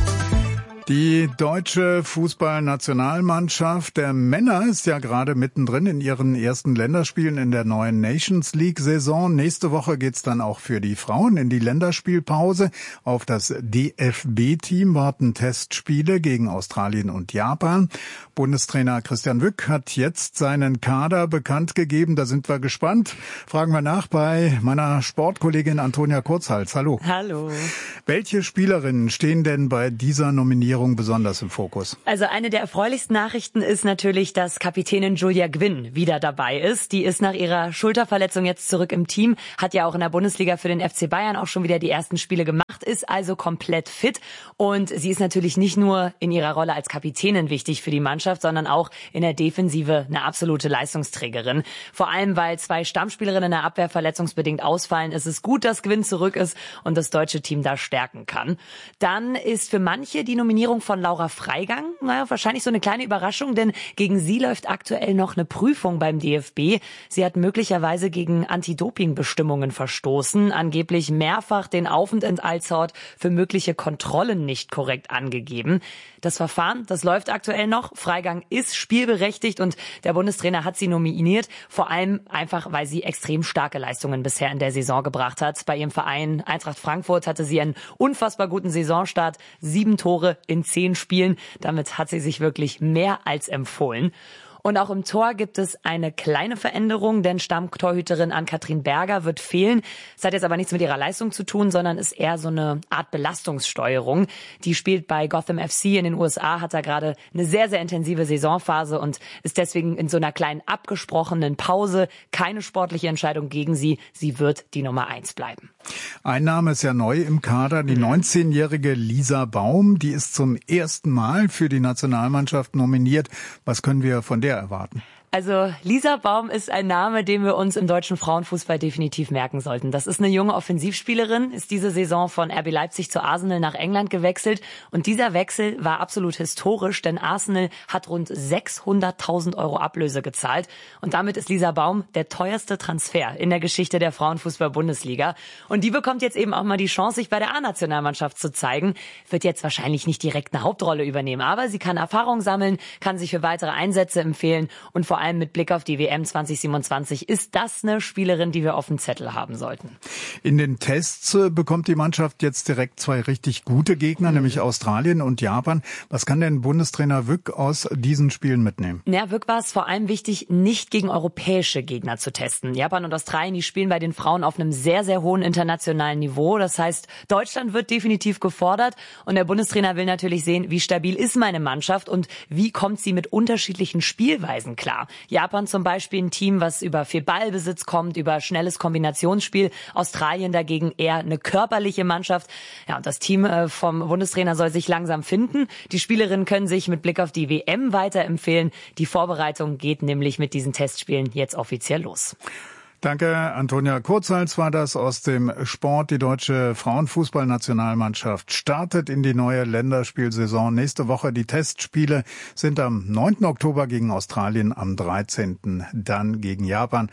Die deutsche Fußballnationalmannschaft der Männer ist ja gerade mittendrin in ihren ersten Länderspielen in der neuen Nations League-Saison. Nächste Woche geht's dann auch für die Frauen in die Länderspielpause. Auf das DFB-Team warten Testspiele gegen Australien und Japan. Bundestrainer Christian Wück hat jetzt seinen Kader bekannt gegeben. Da sind wir gespannt. Fragen wir nach bei meiner Sportkollegin Antonia Kurzhals. Hallo. Hallo. Welche Spielerinnen stehen denn bei dieser Nominierung besonders im Fokus? Also eine der erfreulichsten Nachrichten ist natürlich, dass Kapitänin Julia Gwynn wieder dabei ist. Die ist nach ihrer Schulterverletzung jetzt zurück im Team, hat ja auch in der Bundesliga für den FC Bayern auch schon wieder die ersten Spiele gemacht, ist also komplett fit. Und sie ist natürlich nicht nur in ihrer Rolle als Kapitänin wichtig für die Mannschaft, sondern auch in der Defensive eine absolute Leistungsträgerin. Vor allem, weil 2 Stammspielerinnen in der Abwehr verletzungsbedingt ausfallen, ist es gut, dass Gwynn zurück ist und das deutsche Team da stärken kann. Dann ist für manche die Nominierung von Laura Freigang, wahrscheinlich so eine kleine Überraschung, denn gegen sie läuft aktuell noch eine Prüfung beim DFB. Sie hat möglicherweise gegen Anti-Doping-Bestimmungen verstoßen, angeblich mehrfach den Aufenthaltsort für mögliche Kontrollen nicht korrekt angegeben. Das Verfahren, das läuft aktuell noch. Freigang ist spielberechtigt und der Bundestrainer hat sie nominiert, vor allem einfach, weil sie extrem starke Leistungen bisher in der Saison gebracht hat. Bei ihrem Verein Eintracht Frankfurt hatte sie einen unfassbar guten Saisonstart, 7 Tore in 10 Spielen. Damit hat sie sich wirklich mehr als empfohlen. Und auch im Tor gibt es eine kleine Veränderung, denn Stammtorhüterin Ann-Kathrin Berger wird fehlen. Das hat jetzt aber nichts mit ihrer Leistung zu tun, sondern ist eher so eine Art Belastungssteuerung. Die spielt bei Gotham FC in den USA, hat da gerade eine sehr, sehr intensive Saisonphase und ist deswegen in so einer kleinen abgesprochenen Pause. Keine sportliche Entscheidung gegen sie. Sie wird die Nummer 1 bleiben. Ein Name ist ja neu im Kader, die 19-jährige Lisa Baum. Die ist zum ersten Mal für die Nationalmannschaft nominiert. Was können wir von der erwarten? Also Lisa Baum ist ein Name, den wir uns im deutschen Frauenfußball definitiv merken sollten. Das ist eine junge Offensivspielerin, ist diese Saison von RB Leipzig zu Arsenal nach England gewechselt. Und dieser Wechsel war absolut historisch, denn Arsenal hat rund 600.000 € Ablöse gezahlt. Und damit ist Lisa Baum der teuerste Transfer in der Geschichte der Frauenfußball-Bundesliga. Und die bekommt jetzt eben auch mal die Chance, sich bei der A-Nationalmannschaft zu zeigen. Wird jetzt wahrscheinlich nicht direkt eine Hauptrolle übernehmen, aber sie kann Erfahrung sammeln, kann sich für weitere Einsätze empfehlen und vor allem mit Blick auf die WM 2027 ist das eine Spielerin, die wir auf dem Zettel haben sollten. In den Tests bekommt die Mannschaft jetzt direkt 2 richtig gute Gegner, nämlich Australien und Japan. Was kann denn Bundestrainer Wück aus diesen Spielen mitnehmen? Ja, Wück war es vor allem wichtig, nicht gegen europäische Gegner zu testen. Japan und Australien, die spielen bei den Frauen auf einem sehr, sehr hohen internationalen Niveau. Das heißt, Deutschland wird definitiv gefordert und der Bundestrainer will natürlich sehen, wie stabil ist meine Mannschaft und wie kommt sie mit unterschiedlichen Spielweisen klar. Japan zum Beispiel ein Team, was über viel Ballbesitz kommt, über schnelles Kombinationsspiel. Australien dagegen eher eine körperliche Mannschaft. Ja, und das Team vom Bundestrainer soll sich langsam finden. Die Spielerinnen können sich mit Blick auf die WM weiterempfehlen. Die Vorbereitung geht nämlich mit diesen Testspielen jetzt offiziell los. Danke, Antonia Kurzhals war das aus dem Sport. Die deutsche Frauenfußballnationalmannschaft startet in die neue Länderspielsaison. Nächste Woche die Testspiele sind am 9. Oktober gegen Australien, am 13. dann gegen Japan.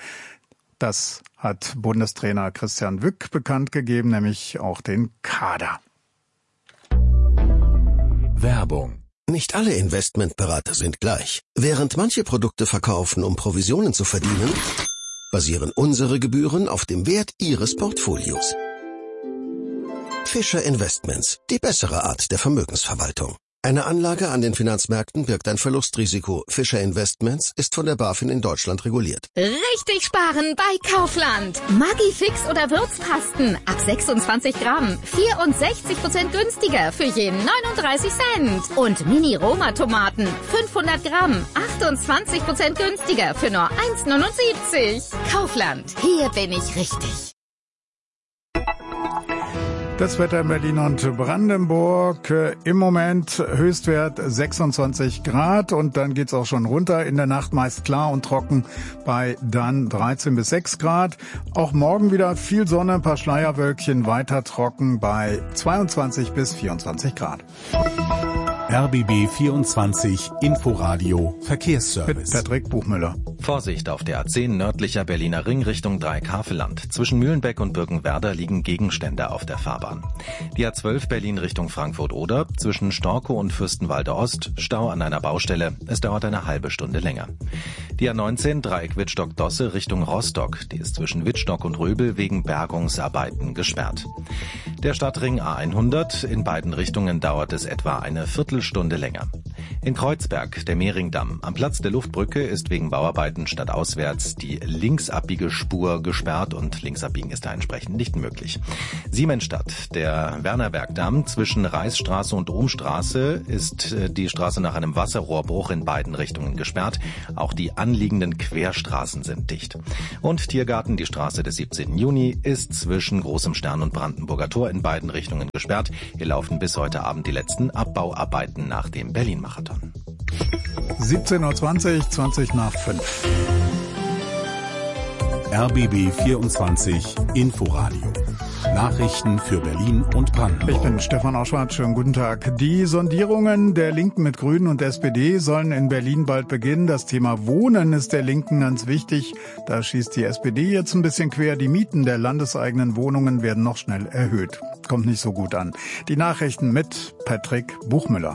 Das hat Bundestrainer Christian Wück bekannt gegeben, nämlich auch den Kader. Werbung. Nicht alle Investmentberater sind gleich. Während manche Produkte verkaufen, um Provisionen zu verdienen, basieren unsere Gebühren auf dem Wert Ihres Portfolios. Fischer Investments, die bessere Art der Vermögensverwaltung. Eine Anlage an den Finanzmärkten birgt ein Verlustrisiko. Fischer Investments ist von der BaFin in Deutschland reguliert. Richtig sparen bei Kaufland. Maggi-Fix oder Würzpasten ab 26 Gramm. 64% günstiger für jeden 39 Cent. Und Mini-Roma-Tomaten 500 Gramm. 28% günstiger für nur 1,79. Kaufland. Hier bin ich richtig. Das Wetter in Berlin und Brandenburg. Im Moment Höchstwert 26 Grad und dann geht's auch schon runter. In der Nacht meist klar und trocken bei dann 13 bis 6 Grad. Auch morgen wieder viel Sonne, ein paar Schleierwölkchen, weiter trocken bei 22 bis 24 Grad. RBB 24 Inforadio Verkehrsservice. Mit Patrick Buchmüller. Vorsicht auf der A10 nördlicher Berliner Ring Richtung Dreieck-Havelland. Zwischen Mühlenbeck und Birkenwerder liegen Gegenstände auf der Fahrbahn. Die A12 Berlin Richtung Frankfurt-Oder. Zwischen Storkow und Fürstenwalde Ost Stau an einer Baustelle. Es dauert eine halbe Stunde länger. Die A19 Dreieck Wittstock-Dosse Richtung Rostock. Die ist zwischen Wittstock und Röbel wegen Bergungsarbeiten gesperrt. Der Stadtring A100. In beiden Richtungen dauert es etwa eine Viertelstunde länger. In Kreuzberg, der Mehringdamm. Am Platz der Luftbrücke ist wegen Bauarbeiten stadtauswärts die linksabbiege Spur gesperrt und linksabbiegen ist da entsprechend nicht möglich. Siemensstadt, der Wernerbergdamm zwischen Reichsstraße und Ohmstraße ist die Straße nach einem Wasserrohrbruch in beiden Richtungen gesperrt. Auch die anliegenden Querstraßen sind dicht. Und Tiergarten, die Straße des 17. Juni, ist zwischen Großem Stern und Brandenburger Tor in beiden Richtungen gesperrt. Hier laufen bis heute Abend die letzten Abbauarbeiten nach dem Berlin-Marathon. 17:20 Uhr, 20 nach 5. RBB 24 Inforadio. Nachrichten für Berlin und Brandenburg. Ich bin Stefan Oschwart, schönen guten Tag. Die Sondierungen der Linken mit Grünen und SPD sollen in Berlin bald beginnen. Das Thema Wohnen ist der Linken ganz wichtig. Da schießt die SPD jetzt ein bisschen quer. Die Mieten der landeseigenen Wohnungen werden noch schnell erhöht. Kommt nicht so gut an. Die Nachrichten mit Patrick Buchmüller.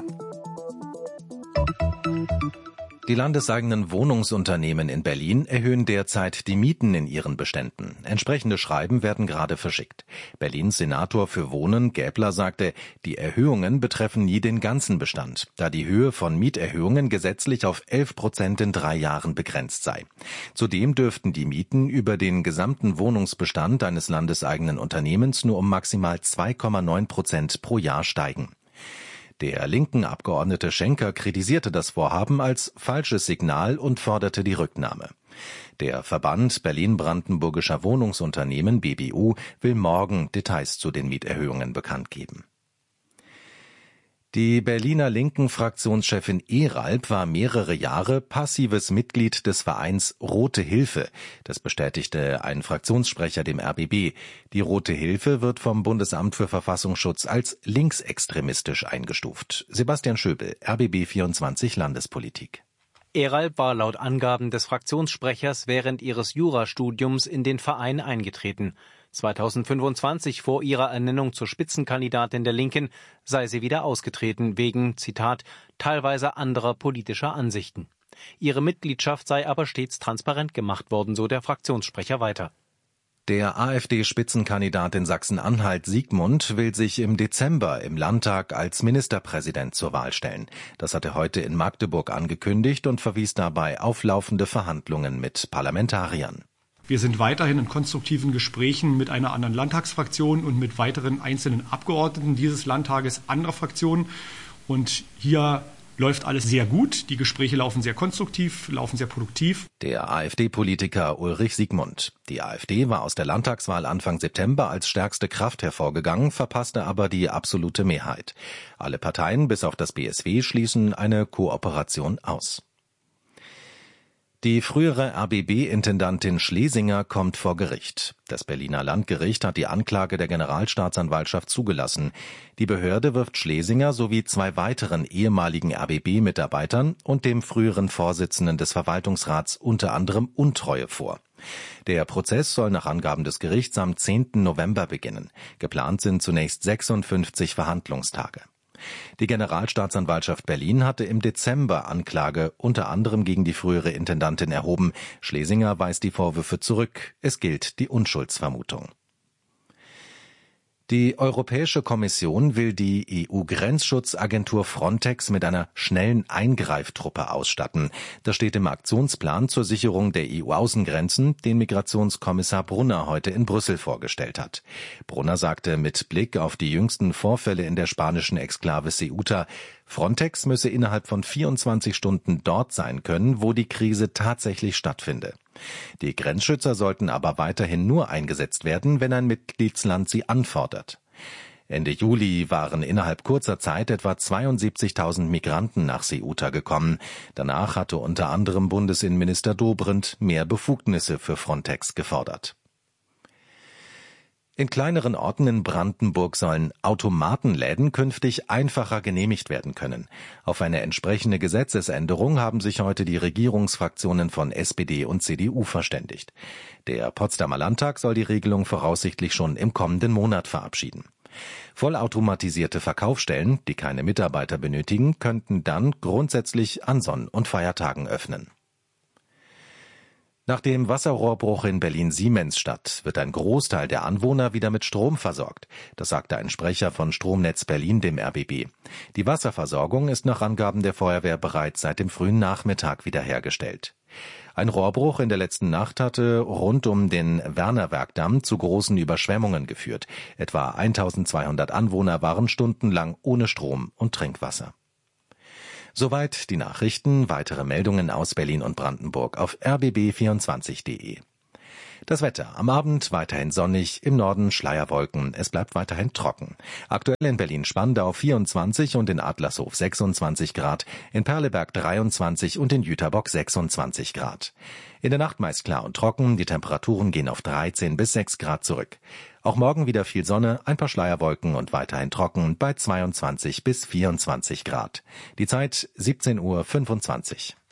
Die landeseigenen Wohnungsunternehmen in Berlin erhöhen derzeit die Mieten in ihren Beständen. Entsprechende Schreiben werden gerade verschickt. Berlins Senator für Wohnen, Gäbler, sagte, die Erhöhungen betreffen nie den ganzen Bestand, da die Höhe von Mieterhöhungen gesetzlich auf 11% in 3 Jahren begrenzt sei. Zudem dürften die Mieten über den gesamten Wohnungsbestand eines landeseigenen Unternehmens nur um maximal 2,9% pro Jahr steigen. Der linken Abgeordnete Schenker kritisierte das Vorhaben als falsches Signal und forderte die Rücknahme. Der Verband Berlin-Brandenburgischer Wohnungsunternehmen BBU will morgen Details zu den Mieterhöhungen bekannt geben. Die Berliner linken Fraktionschefin Ehralp war mehrere Jahre passives Mitglied des Vereins Rote Hilfe. Das bestätigte ein Fraktionssprecher dem RBB. Die Rote Hilfe wird vom Bundesamt für Verfassungsschutz als linksextremistisch eingestuft. Sebastian Schöbel, RBB 24 Landespolitik. Ehralp war laut Angaben des Fraktionssprechers während ihres Jurastudiums in den Verein eingetreten. 2025 vor ihrer Ernennung zur Spitzenkandidatin der Linken sei sie wieder ausgetreten wegen, Zitat, teilweise anderer politischer Ansichten. Ihre Mitgliedschaft sei aber stets transparent gemacht worden, so der Fraktionssprecher weiter. Der AfD-Spitzenkandidat in Sachsen-Anhalt Siegmund will sich im Dezember im Landtag als Ministerpräsident zur Wahl stellen. Das hat er heute in Magdeburg angekündigt und verwies dabei auf laufende Verhandlungen mit Parlamentariern. Wir sind weiterhin in konstruktiven Gesprächen mit einer anderen Landtagsfraktion und mit weiteren einzelnen Abgeordneten dieses Landtages anderer Fraktionen. Und hier läuft alles sehr gut. Die Gespräche laufen sehr konstruktiv, laufen sehr produktiv. Der AfD-Politiker Ulrich Siegmund. Die AfD war aus der Landtagswahl Anfang September als stärkste Kraft hervorgegangen, verpasste aber die absolute Mehrheit. Alle Parteien bis auf das BSW schließen eine Kooperation aus. Die frühere RBB-Intendantin Schlesinger kommt vor Gericht. Das Berliner Landgericht hat die Anklage der Generalstaatsanwaltschaft zugelassen. Die Behörde wirft Schlesinger sowie 2 weiteren ehemaligen RBB-Mitarbeitern und dem früheren Vorsitzenden des Verwaltungsrats unter anderem Untreue vor. Der Prozess soll nach Angaben des Gerichts am 10. November beginnen. Geplant sind zunächst 56 Verhandlungstage. Die Generalstaatsanwaltschaft Berlin hatte im Dezember Anklage unter anderem gegen die frühere Intendantin erhoben. Schlesinger weist die Vorwürfe zurück. Es gilt die Unschuldsvermutung. Die Europäische Kommission will die EU-Grenzschutzagentur Frontex mit einer schnellen Eingreiftruppe ausstatten. Das steht im Aktionsplan zur Sicherung der EU-Außengrenzen, den Migrationskommissar Brunner heute in Brüssel vorgestellt hat. Brunner sagte mit Blick auf die jüngsten Vorfälle in der spanischen Exklave Ceuta, Frontex müsse innerhalb von 24 Stunden dort sein können, wo die Krise tatsächlich stattfinde. Die Grenzschützer sollten aber weiterhin nur eingesetzt werden, wenn ein Mitgliedsland sie anfordert. Ende Juli waren innerhalb kurzer Zeit etwa 72.000 Migranten nach Ceuta gekommen. Danach hatte unter anderem Bundesinnenminister Dobrindt mehr Befugnisse für Frontex gefordert. In kleineren Orten in Brandenburg sollen Automatenläden künftig einfacher genehmigt werden können. Auf eine entsprechende Gesetzesänderung haben sich heute die Regierungsfraktionen von SPD und CDU verständigt. Der Potsdamer Landtag soll die Regelung voraussichtlich schon im kommenden Monat verabschieden. Vollautomatisierte Verkaufsstellen, die keine Mitarbeiter benötigen, könnten dann grundsätzlich an Sonn- und Feiertagen öffnen. Nach dem Wasserrohrbruch in Berlin-Siemensstadt wird ein Großteil der Anwohner wieder mit Strom versorgt. Das sagte ein Sprecher von Stromnetz Berlin dem RBB. Die Wasserversorgung ist nach Angaben der Feuerwehr bereits seit dem frühen Nachmittag wiederhergestellt. Ein Rohrbruch in der letzten Nacht hatte rund um den Wernerwerkdamm zu großen Überschwemmungen geführt. Etwa 1200 Anwohner waren stundenlang ohne Strom und Trinkwasser. Soweit die Nachrichten. Weitere Meldungen aus Berlin und Brandenburg auf rbb24.de. Das Wetter. Am Abend weiterhin sonnig, im Norden Schleierwolken. Es bleibt weiterhin trocken. Aktuell in Berlin-Spandau 24 und in Adlershof 26 Grad, in Perleberg 23 und in Jüterbock 26 Grad. In der Nacht meist klar und trocken, die Temperaturen gehen auf 13 bis 6 Grad zurück. Auch morgen wieder viel Sonne, ein paar Schleierwolken und weiterhin trocken bei 22 bis 24 Grad. Die Zeit 17:25 Uhr.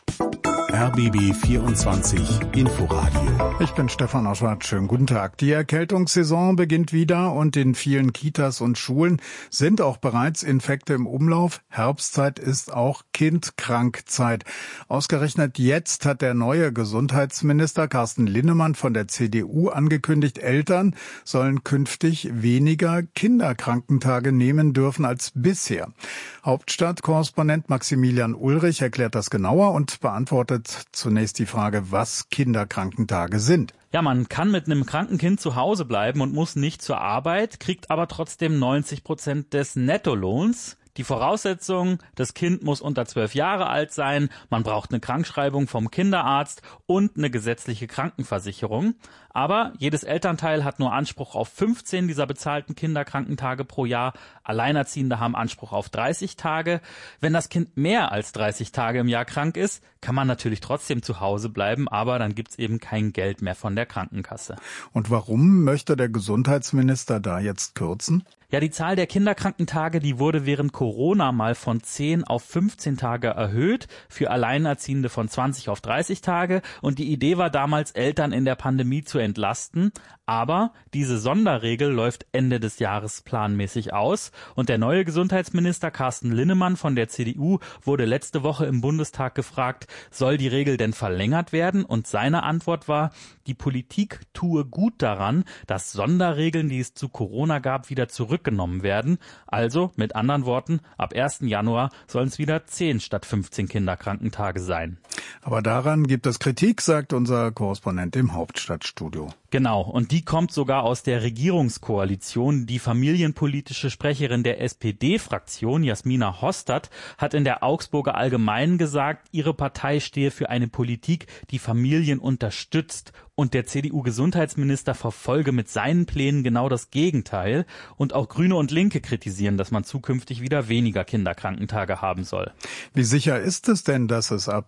RBB 24 Inforadio. Ich bin Stefan Oschwart. Schönen guten Tag. Die Erkältungssaison beginnt wieder und in vielen Kitas und Schulen sind auch bereits Infekte im Umlauf. Herbstzeit ist auch Kindkrankzeit. Ausgerechnet jetzt hat der neue Gesundheitsminister Carsten Linnemann von der CDU angekündigt, Eltern sollen künftig weniger Kinderkrankentage nehmen dürfen als bisher. Hauptstadtkorrespondent Maximilian Ulrich erklärt das genauer und beantwortet zunächst die Frage, was Kinderkrankentage sind. Ja, man kann mit einem kranken Kind zu Hause bleiben und muss nicht zur Arbeit, kriegt aber trotzdem 90% des Nettolohns. Die Voraussetzung, das Kind muss unter 12 Jahre alt sein, man braucht eine Krankschreibung vom Kinderarzt und eine gesetzliche Krankenversicherung. Aber jedes Elternteil hat nur Anspruch auf 15 dieser bezahlten Kinderkrankentage pro Jahr. Alleinerziehende haben Anspruch auf 30 Tage. Wenn das Kind mehr als 30 Tage im Jahr krank ist, kann man natürlich trotzdem zu Hause bleiben, aber dann gibt's eben kein Geld mehr von der Krankenkasse. Und warum möchte der Gesundheitsminister da jetzt kürzen? Ja, die Zahl der Kinderkrankentage, die wurde während Corona mal von 10 auf 15 Tage erhöht, für Alleinerziehende von 20 auf 30 Tage. Und die Idee war damals, Eltern in der Pandemie zu entlasten. Aber diese Sonderregel läuft Ende des Jahres planmäßig aus. Und der neue Gesundheitsminister Carsten Linnemann von der CDU wurde letzte Woche im Bundestag gefragt, soll die Regel denn verlängert werden? Und seine Antwort war, die Politik tue gut daran, dass Sonderregeln, die es zu Corona gab, wieder zurückgenommen werden. Also, mit anderen Worten, ab 1. Januar sollen es wieder 10 statt 15 Kinderkrankentage sein. Aber daran gibt es Kritik, sagt unser Korrespondent im Hauptstadtstudio. Genau, und die kommt sogar aus der Regierungskoalition. Die familienpolitische Sprecherin der SPD-Fraktion, Jasmina Hostert, hat in der Augsburger Allgemeinen gesagt, ihre Partei stehe für eine Politik, die Familien unterstützt. Und der CDU-Gesundheitsminister verfolge mit seinen Plänen genau das Gegenteil. Und auch Grüne und Linke kritisieren, dass man zukünftig wieder weniger Kinderkrankentage haben soll. Wie sicher ist es denn, dass es ab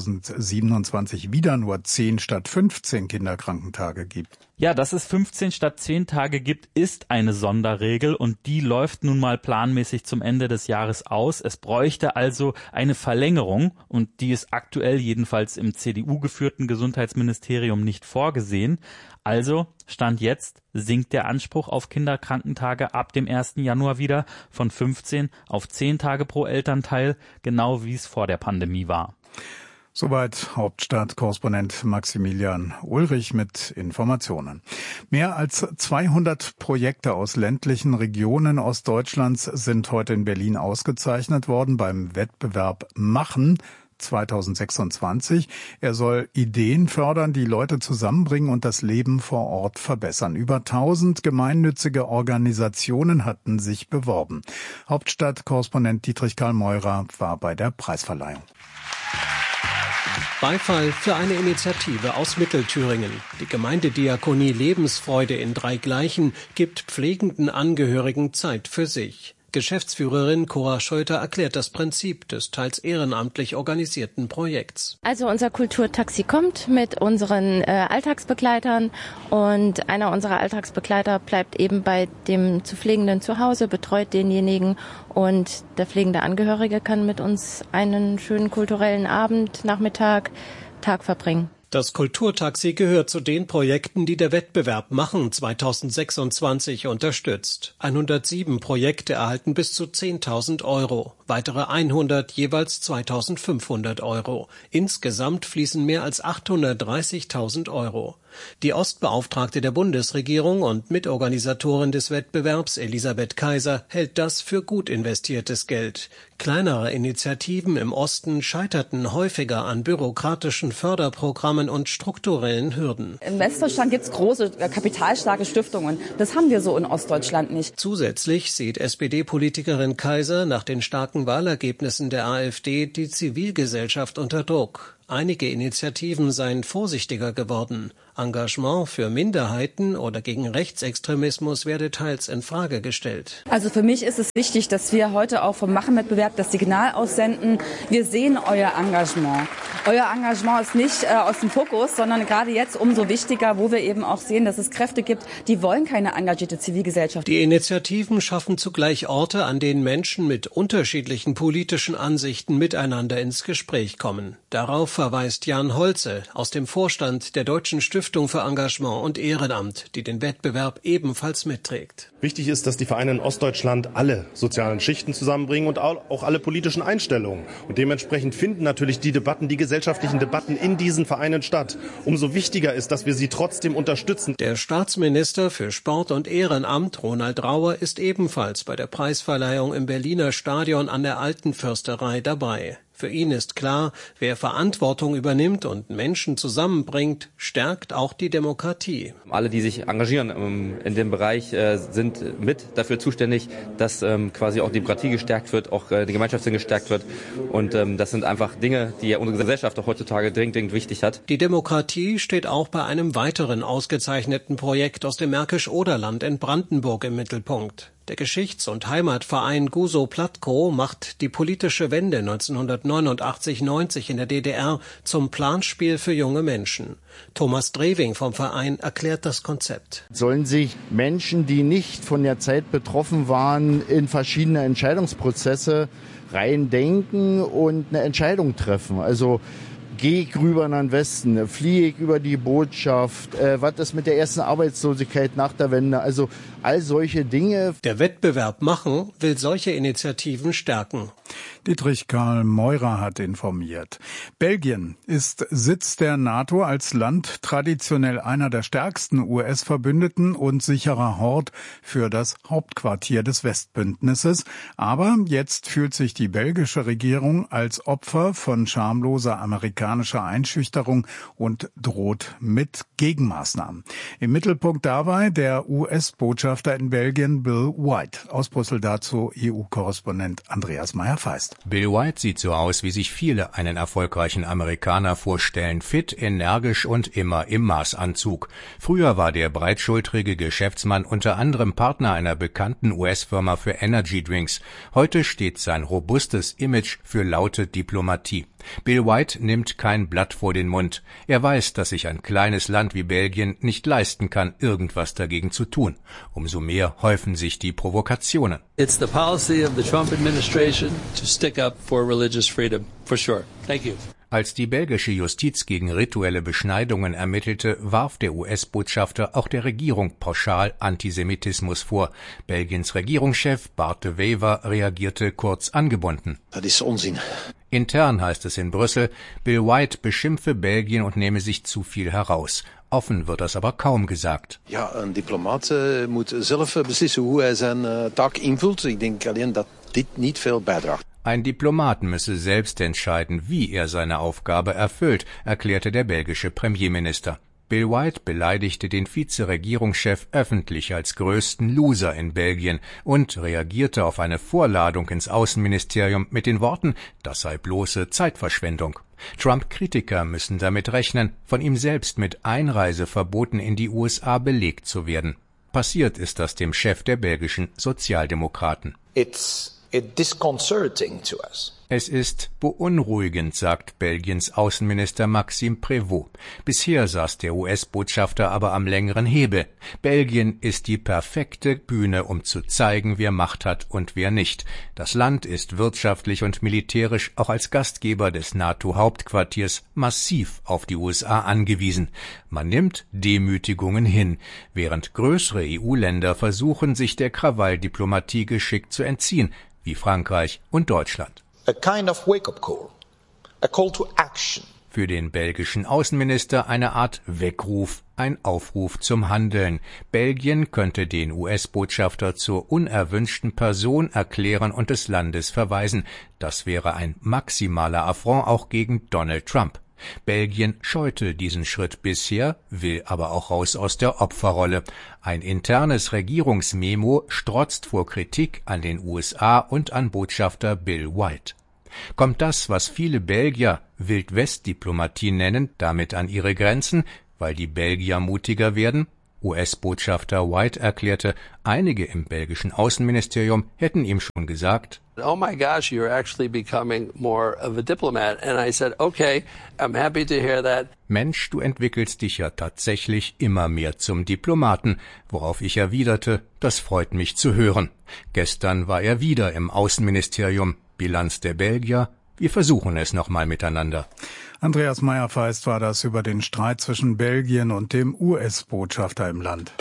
2027 wieder nur 10 statt 15 Kinderkrankentage gibt? Ja, dass es 15 statt 10 Tage gibt, ist eine Sonderregel und die läuft nun mal planmäßig zum Ende des Jahres aus. Es bräuchte also eine Verlängerung und die ist aktuell jedenfalls im CDU-geführten Gesundheitsministerium nicht vorgesehen. Also, Stand jetzt, sinkt der Anspruch auf Kinderkrankentage ab dem 1. Januar wieder von 15 auf 10 Tage pro Elternteil, genau wie es vor der Pandemie war. Soweit Hauptstadtkorrespondent Maximilian Ulrich mit Informationen. Mehr als 200 Projekte aus ländlichen Regionen Ostdeutschlands sind heute in Berlin ausgezeichnet worden beim Wettbewerb Machen 2026. Er soll Ideen fördern, die Leute zusammenbringen und das Leben vor Ort verbessern. Über 1000 gemeinnützige Organisationen hatten sich beworben. Hauptstadtkorrespondent Dietrich Karl Meurer war bei der Preisverleihung. Beifall für eine Initiative aus Mittelthüringen. Die Gemeindediakonie Lebensfreude in Dreigleichen gibt pflegenden Angehörigen Zeit für sich. Geschäftsführerin Cora Scheuter erklärt das Prinzip des teils ehrenamtlich organisierten Projekts. Also unser Kulturtaxi kommt mit unseren Alltagsbegleitern und einer unserer Alltagsbegleiter bleibt eben bei dem zu Pflegenden zu Hause, betreut denjenigen und der pflegende Angehörige kann mit uns einen schönen kulturellen Abend, Nachmittag, Tag verbringen. Das Kulturtaxi gehört zu den Projekten, die der Wettbewerb Machen 2026 unterstützt. 107 Projekte erhalten bis zu 10.000 €, weitere 100 jeweils 2.500 €. Insgesamt fließen mehr als 830.000 €. Die Ostbeauftragte der Bundesregierung und Mitorganisatorin des Wettbewerbs, Elisabeth Kaiser, hält das für gut investiertes Geld. Kleinere Initiativen im Osten scheiterten häufiger an bürokratischen Förderprogrammen und strukturellen Hürden. In Westdeutschland gibt es große, kapitalstarke Stiftungen. Das haben wir so in Ostdeutschland nicht. Zusätzlich sieht SPD-Politikerin Kaiser nach den starken Wahlergebnissen der AfD die Zivilgesellschaft unter Druck. Einige Initiativen seien vorsichtiger geworden. Engagement für Minderheiten oder gegen Rechtsextremismus werde teils in Frage gestellt. Also für mich ist es wichtig, dass wir heute auch vom Machenwettbewerb das Signal aussenden. Wir sehen euer Engagement. Euer Engagement ist nicht aus dem Fokus, sondern gerade jetzt umso wichtiger, wo wir eben auch sehen, dass es Kräfte gibt, die wollen keine engagierte Zivilgesellschaft. Die Initiativen schaffen zugleich Orte, an denen Menschen mit unterschiedlichen politischen Ansichten miteinander ins Gespräch kommen. Darauf verweist Jan Holze aus dem Vorstand der Deutschen Stiftung für Engagement und Ehrenamt, die den Wettbewerb ebenfalls mitträgt. Wichtig ist, dass die Vereine in Ostdeutschland alle sozialen Schichten zusammenbringen und auch alle politischen Einstellungen. Und dementsprechend finden natürlich die gesellschaftlichen Debatten in diesen Vereinen statt. Umso wichtiger ist, dass wir sie trotzdem unterstützen. Der Staatsminister für Sport und Ehrenamt, Ronald Rauer, ist ebenfalls bei der Preisverleihung im Berliner Stadion an der Alten Försterei dabei. Für ihn ist klar, wer Verantwortung übernimmt und Menschen zusammenbringt, stärkt auch die Demokratie. Alle, die sich engagieren in dem Bereich, sind mit dafür zuständig, dass quasi auch die Demokratie gestärkt wird, auch die Gemeinschaftssinn gestärkt wird. Und das sind einfach Dinge, die unsere Gesellschaft auch heutzutage dringend wichtig hat. Die Demokratie steht auch bei einem weiteren ausgezeichneten Projekt aus dem Märkisch-Oderland in Brandenburg im Mittelpunkt. Der Geschichts- und Heimatverein Guso Platko macht die politische Wende 1989-90 in der DDR zum Planspiel für junge Menschen. Thomas Drewing vom Verein erklärt das Konzept. Sollen sich Menschen, die nicht von der Zeit betroffen waren, in verschiedene Entscheidungsprozesse reindenken und eine Entscheidung treffen. Also gehe ich rüber in den Westen, fliehe ich über die Botschaft, was ist mit der ersten Arbeitslosigkeit nach der Wende, also all solche Dinge. Der Wettbewerb Machen will solche Initiativen stärken. Dietrich Karl Meurer hat informiert. Belgien ist Sitz der NATO, als Land traditionell einer der stärksten US-Verbündeten und sicherer Hort für das Hauptquartier des Westbündnisses. Aber jetzt fühlt sich die belgische Regierung als Opfer von schamloser amerikanischer Einschüchterung und droht mit Gegenmaßnahmen. Im Mittelpunkt dabei der US-Botschafter in Belgien, Bill White. Aus Brüssel dazu EU-Korrespondent Andreas Meyer-Feist. Bill White sieht so aus, wie sich viele einen erfolgreichen Amerikaner vorstellen. Fit, energisch und immer im Maßanzug. Früher war der breitschultrige Geschäftsmann unter anderem Partner einer bekannten US-Firma für Energy Drinks. Heute steht sein robustes Image für laute Diplomatie. Bill White nimmt kein Blatt vor den Mund. Er weiß, dass sich ein kleines Land wie Belgien nicht leisten kann, irgendwas dagegen zu tun. Umso mehr häufen sich die Provokationen. It's the policy of the Trump administration to stick up for religious freedom, for sure. Thank you. Als die belgische Justiz gegen rituelle Beschneidungen ermittelte, warf der US-Botschafter auch der Regierung pauschal Antisemitismus vor. Belgiens Regierungschef Bart de Wever reagierte kurz angebunden. Das ist Unsinn. Intern heißt es in Brüssel, Bill White beschimpfe Belgien und nehme sich zu viel heraus. Offen wird das aber kaum gesagt. Ja, een diplomaat moet zelf beslissen hoe hij zijn taak invult. Ik denk alleen dat dit niet veel bijdraagt. Ein Diplomat müsse selbst entscheiden, wie er seine Aufgabe erfüllt, erklärte der belgische Premierminister. Bill White beleidigte den Vizeregierungschef öffentlich als größten Loser in Belgien und reagierte auf eine Vorladung ins Außenministerium mit den Worten, das sei bloße Zeitverschwendung. Trump-Kritiker müssen damit rechnen, von ihm selbst mit Einreiseverboten in die USA belegt zu werden. Passiert ist das dem Chef der belgischen Sozialdemokraten. It's disconcerting to us. Es ist beunruhigend, sagt Belgiens Außenminister Maxime Prévost. Bisher saß der US-Botschafter aber am längeren Hebel. Belgien ist die perfekte Bühne, um zu zeigen, wer Macht hat und wer nicht. Das Land ist wirtschaftlich und militärisch auch als Gastgeber des NATO-Hauptquartiers massiv auf die USA angewiesen. Man nimmt Demütigungen hin, während größere EU-Länder versuchen, sich der Krawalldiplomatie geschickt zu entziehen, wie Frankreich und Deutschland. A kind of wake-up call, a call to action. Für den belgischen Außenminister eine Art Weckruf, ein Aufruf zum Handeln. Belgien könnte den US-Botschafter zur unerwünschten Person erklären und des Landes verweisen. Das wäre ein maximaler Affront auch gegen Donald Trump. Belgien scheute diesen Schritt bisher, will aber auch raus aus der Opferrolle. Ein internes Regierungsmemo strotzt vor Kritik an den USA und an Botschafter Bill White. Kommt das, was viele Belgier Wild-West-Diplomatie nennen, damit an ihre Grenzen, weil die Belgier mutiger werden? US-Botschafter White erklärte, einige im belgischen Außenministerium hätten ihm schon gesagt: Oh my gosh, you're actually becoming more of a diplomat. And I said, okay, I'm happy to hear that. Mensch, du entwickelst dich ja tatsächlich immer mehr zum Diplomaten, worauf ich erwiderte, das freut mich zu hören. Gestern war er wieder im Außenministerium. Bilanz der Belgier: Wir versuchen es nochmal miteinander. Andreas Meyer-Feist war das über den Streit zwischen Belgien und dem US-Botschafter im Land.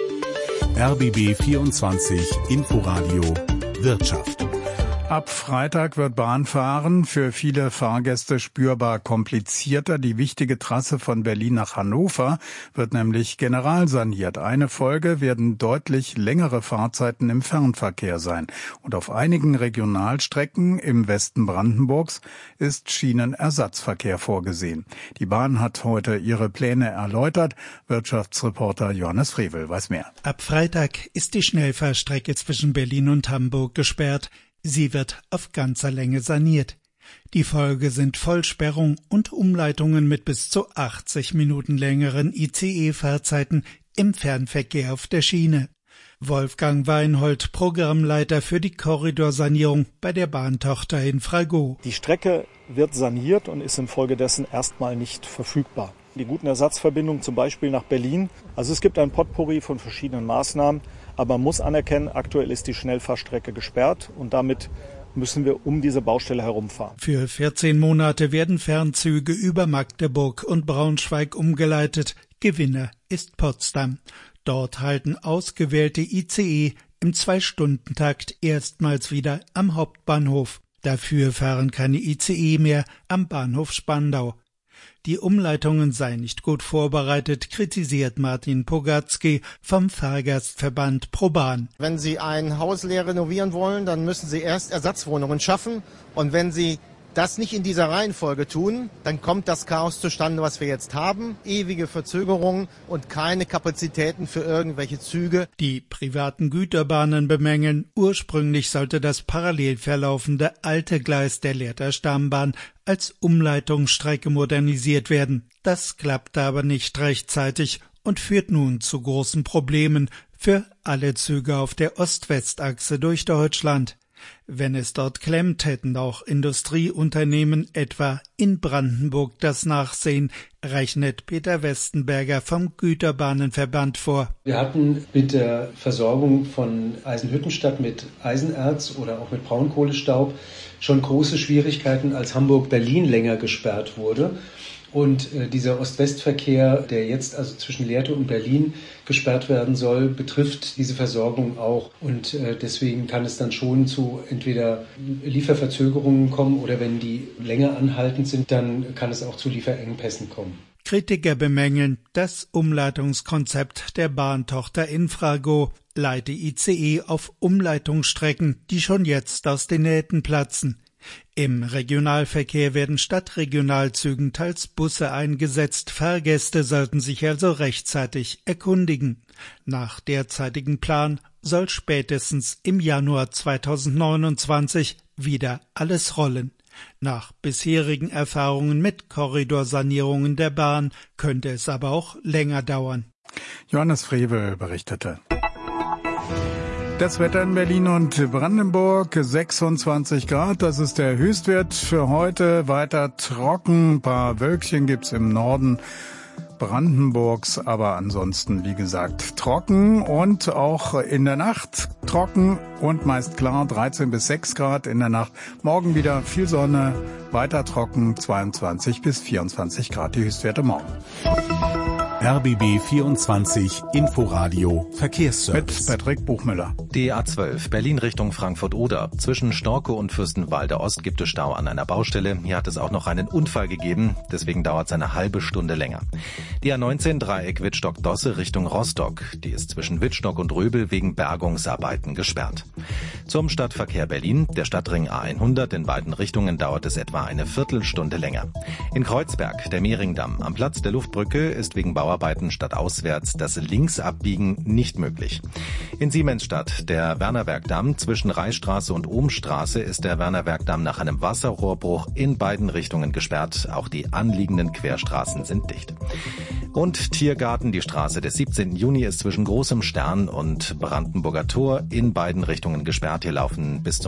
RBB 24 Inforadio Wirtschaft. Ab Freitag wird Bahnfahren für viele Fahrgäste spürbar komplizierter. Die wichtige Trasse von Berlin nach Hannover wird nämlich generalsaniert. Eine Folge werden deutlich längere Fahrzeiten im Fernverkehr sein. Und auf einigen Regionalstrecken im Westen Brandenburgs ist Schienenersatzverkehr vorgesehen. Die Bahn hat heute ihre Pläne erläutert. Wirtschaftsreporter Johannes Frevel weiß mehr. Ab Freitag ist die Schnellfahrstrecke zwischen Berlin und Hamburg gesperrt. Sie wird auf ganzer Länge saniert. Die Folge sind Vollsperrung und Umleitungen mit bis zu 80 Minuten längeren ICE-Fahrzeiten im Fernverkehr auf der Schiene. Wolfgang Weinhold, Programmleiter für die Korridorsanierung bei der Bahntochter Infrago. Die Strecke wird saniert und ist infolgedessen erstmal nicht verfügbar. Die guten Ersatzverbindungen zum Beispiel nach Berlin. Also es gibt ein Potpourri von verschiedenen Maßnahmen. Aber man muss anerkennen, aktuell ist die Schnellfahrstrecke gesperrt und damit müssen wir um diese Baustelle herumfahren. Für 14 Monate werden Fernzüge über Magdeburg und Braunschweig umgeleitet. Gewinner ist Potsdam. Dort halten ausgewählte ICE im 2-Stunden-Takt erstmals wieder am Hauptbahnhof. Dafür fahren keine ICE mehr am Bahnhof Spandau. Die Umleitungen seien nicht gut vorbereitet, kritisiert Martin Pogatzky vom Fahrgastverband ProBahn. Wenn Sie ein Haus leer renovieren wollen, dann müssen Sie erst Ersatzwohnungen schaffen. Und wenn Sie das nicht in dieser Reihenfolge tun, dann kommt das Chaos zustande, was wir jetzt haben. Ewige Verzögerungen und keine Kapazitäten für irgendwelche Züge. Die privaten Güterbahnen bemängeln, ursprünglich sollte das parallel verlaufende alte Gleis der Lehrter Stammbahn als Umleitungsstrecke modernisiert werden. Das klappte aber nicht rechtzeitig und führt nun zu großen Problemen für alle Züge auf der Ost-West-Achse durch Deutschland. Wenn es dort klemmt, hätten auch Industrieunternehmen etwa in Brandenburg das Nachsehen, rechnet Peter Westenberger vom Güterbahnenverband vor. Wir hatten mit der Versorgung von Eisenhüttenstadt mit Eisenerz oder auch mit Braunkohlestaub schon große Schwierigkeiten, als Hamburg-Berlin länger gesperrt wurde. Und dieser Ost-West-Verkehr, der jetzt also zwischen Lehrte und Berlin gesperrt werden soll, betrifft diese Versorgung auch. Und deswegen kann es dann schon zu entweder Lieferverzögerungen kommen oder wenn die länger anhaltend sind, dann kann es auch zu Lieferengpässen kommen. Kritiker bemängeln das Umleitungskonzept der Bahntochter Infrago, leite ICE auf Umleitungsstrecken, die schon jetzt aus den Nähten platzen. Im Regionalverkehr werden statt Regionalzügen teils Busse eingesetzt. Fahrgäste sollten sich also rechtzeitig erkundigen. Nach derzeitigem Plan soll spätestens im Januar 2029 wieder alles rollen. Nach bisherigen Erfahrungen mit Korridorsanierungen der Bahn könnte es aber auch länger dauern. Johannes Frevel berichtete. Das Wetter in Berlin und Brandenburg, 26 Grad, das ist der Höchstwert für heute. Weiter trocken, ein paar Wölkchen gibt's im Norden Brandenburgs, aber ansonsten, wie gesagt, trocken und auch in der Nacht trocken und meist klar, 13 bis 6 Grad in der Nacht. Morgen wieder viel Sonne, weiter trocken, 22 bis 24 Grad, die Höchstwerte morgen. RBB 24 Inforadio Verkehrsservice. Mit Patrick Buchmüller. Die A12 Berlin Richtung Frankfurt-Oder. Zwischen Storkow und Fürstenwalde Ost gibt es Stau an einer Baustelle. Hier hat es auch noch einen Unfall gegeben, deswegen dauert es eine halbe Stunde länger. Die A19 Dreieck Wittstock-Dosse Richtung Rostock. Die ist zwischen Wittstock und Röbel wegen Bergungsarbeiten gesperrt. Zum Stadtverkehr Berlin. Der Stadtring A100 in beiden Richtungen dauert es etwa eine Viertelstunde länger. In Kreuzberg, der Mehringdamm. Am Platz der Luftbrücke ist wegen Bauarbeiten stadtauswärts das Linksabbiegen nicht möglich. In Siemensstadt, der Wernerbergdamm zwischen Reichsstraße und Ohmstraße ist der Wernerbergdamm nach einem Wasserrohrbruch in beiden Richtungen gesperrt. Auch die anliegenden Querstraßen sind dicht. Und Tiergarten, die Straße des 17. Juni ist zwischen Großem Stern und Brandenburger Tor in beiden Richtungen gesperrt. Hier laufen bis zum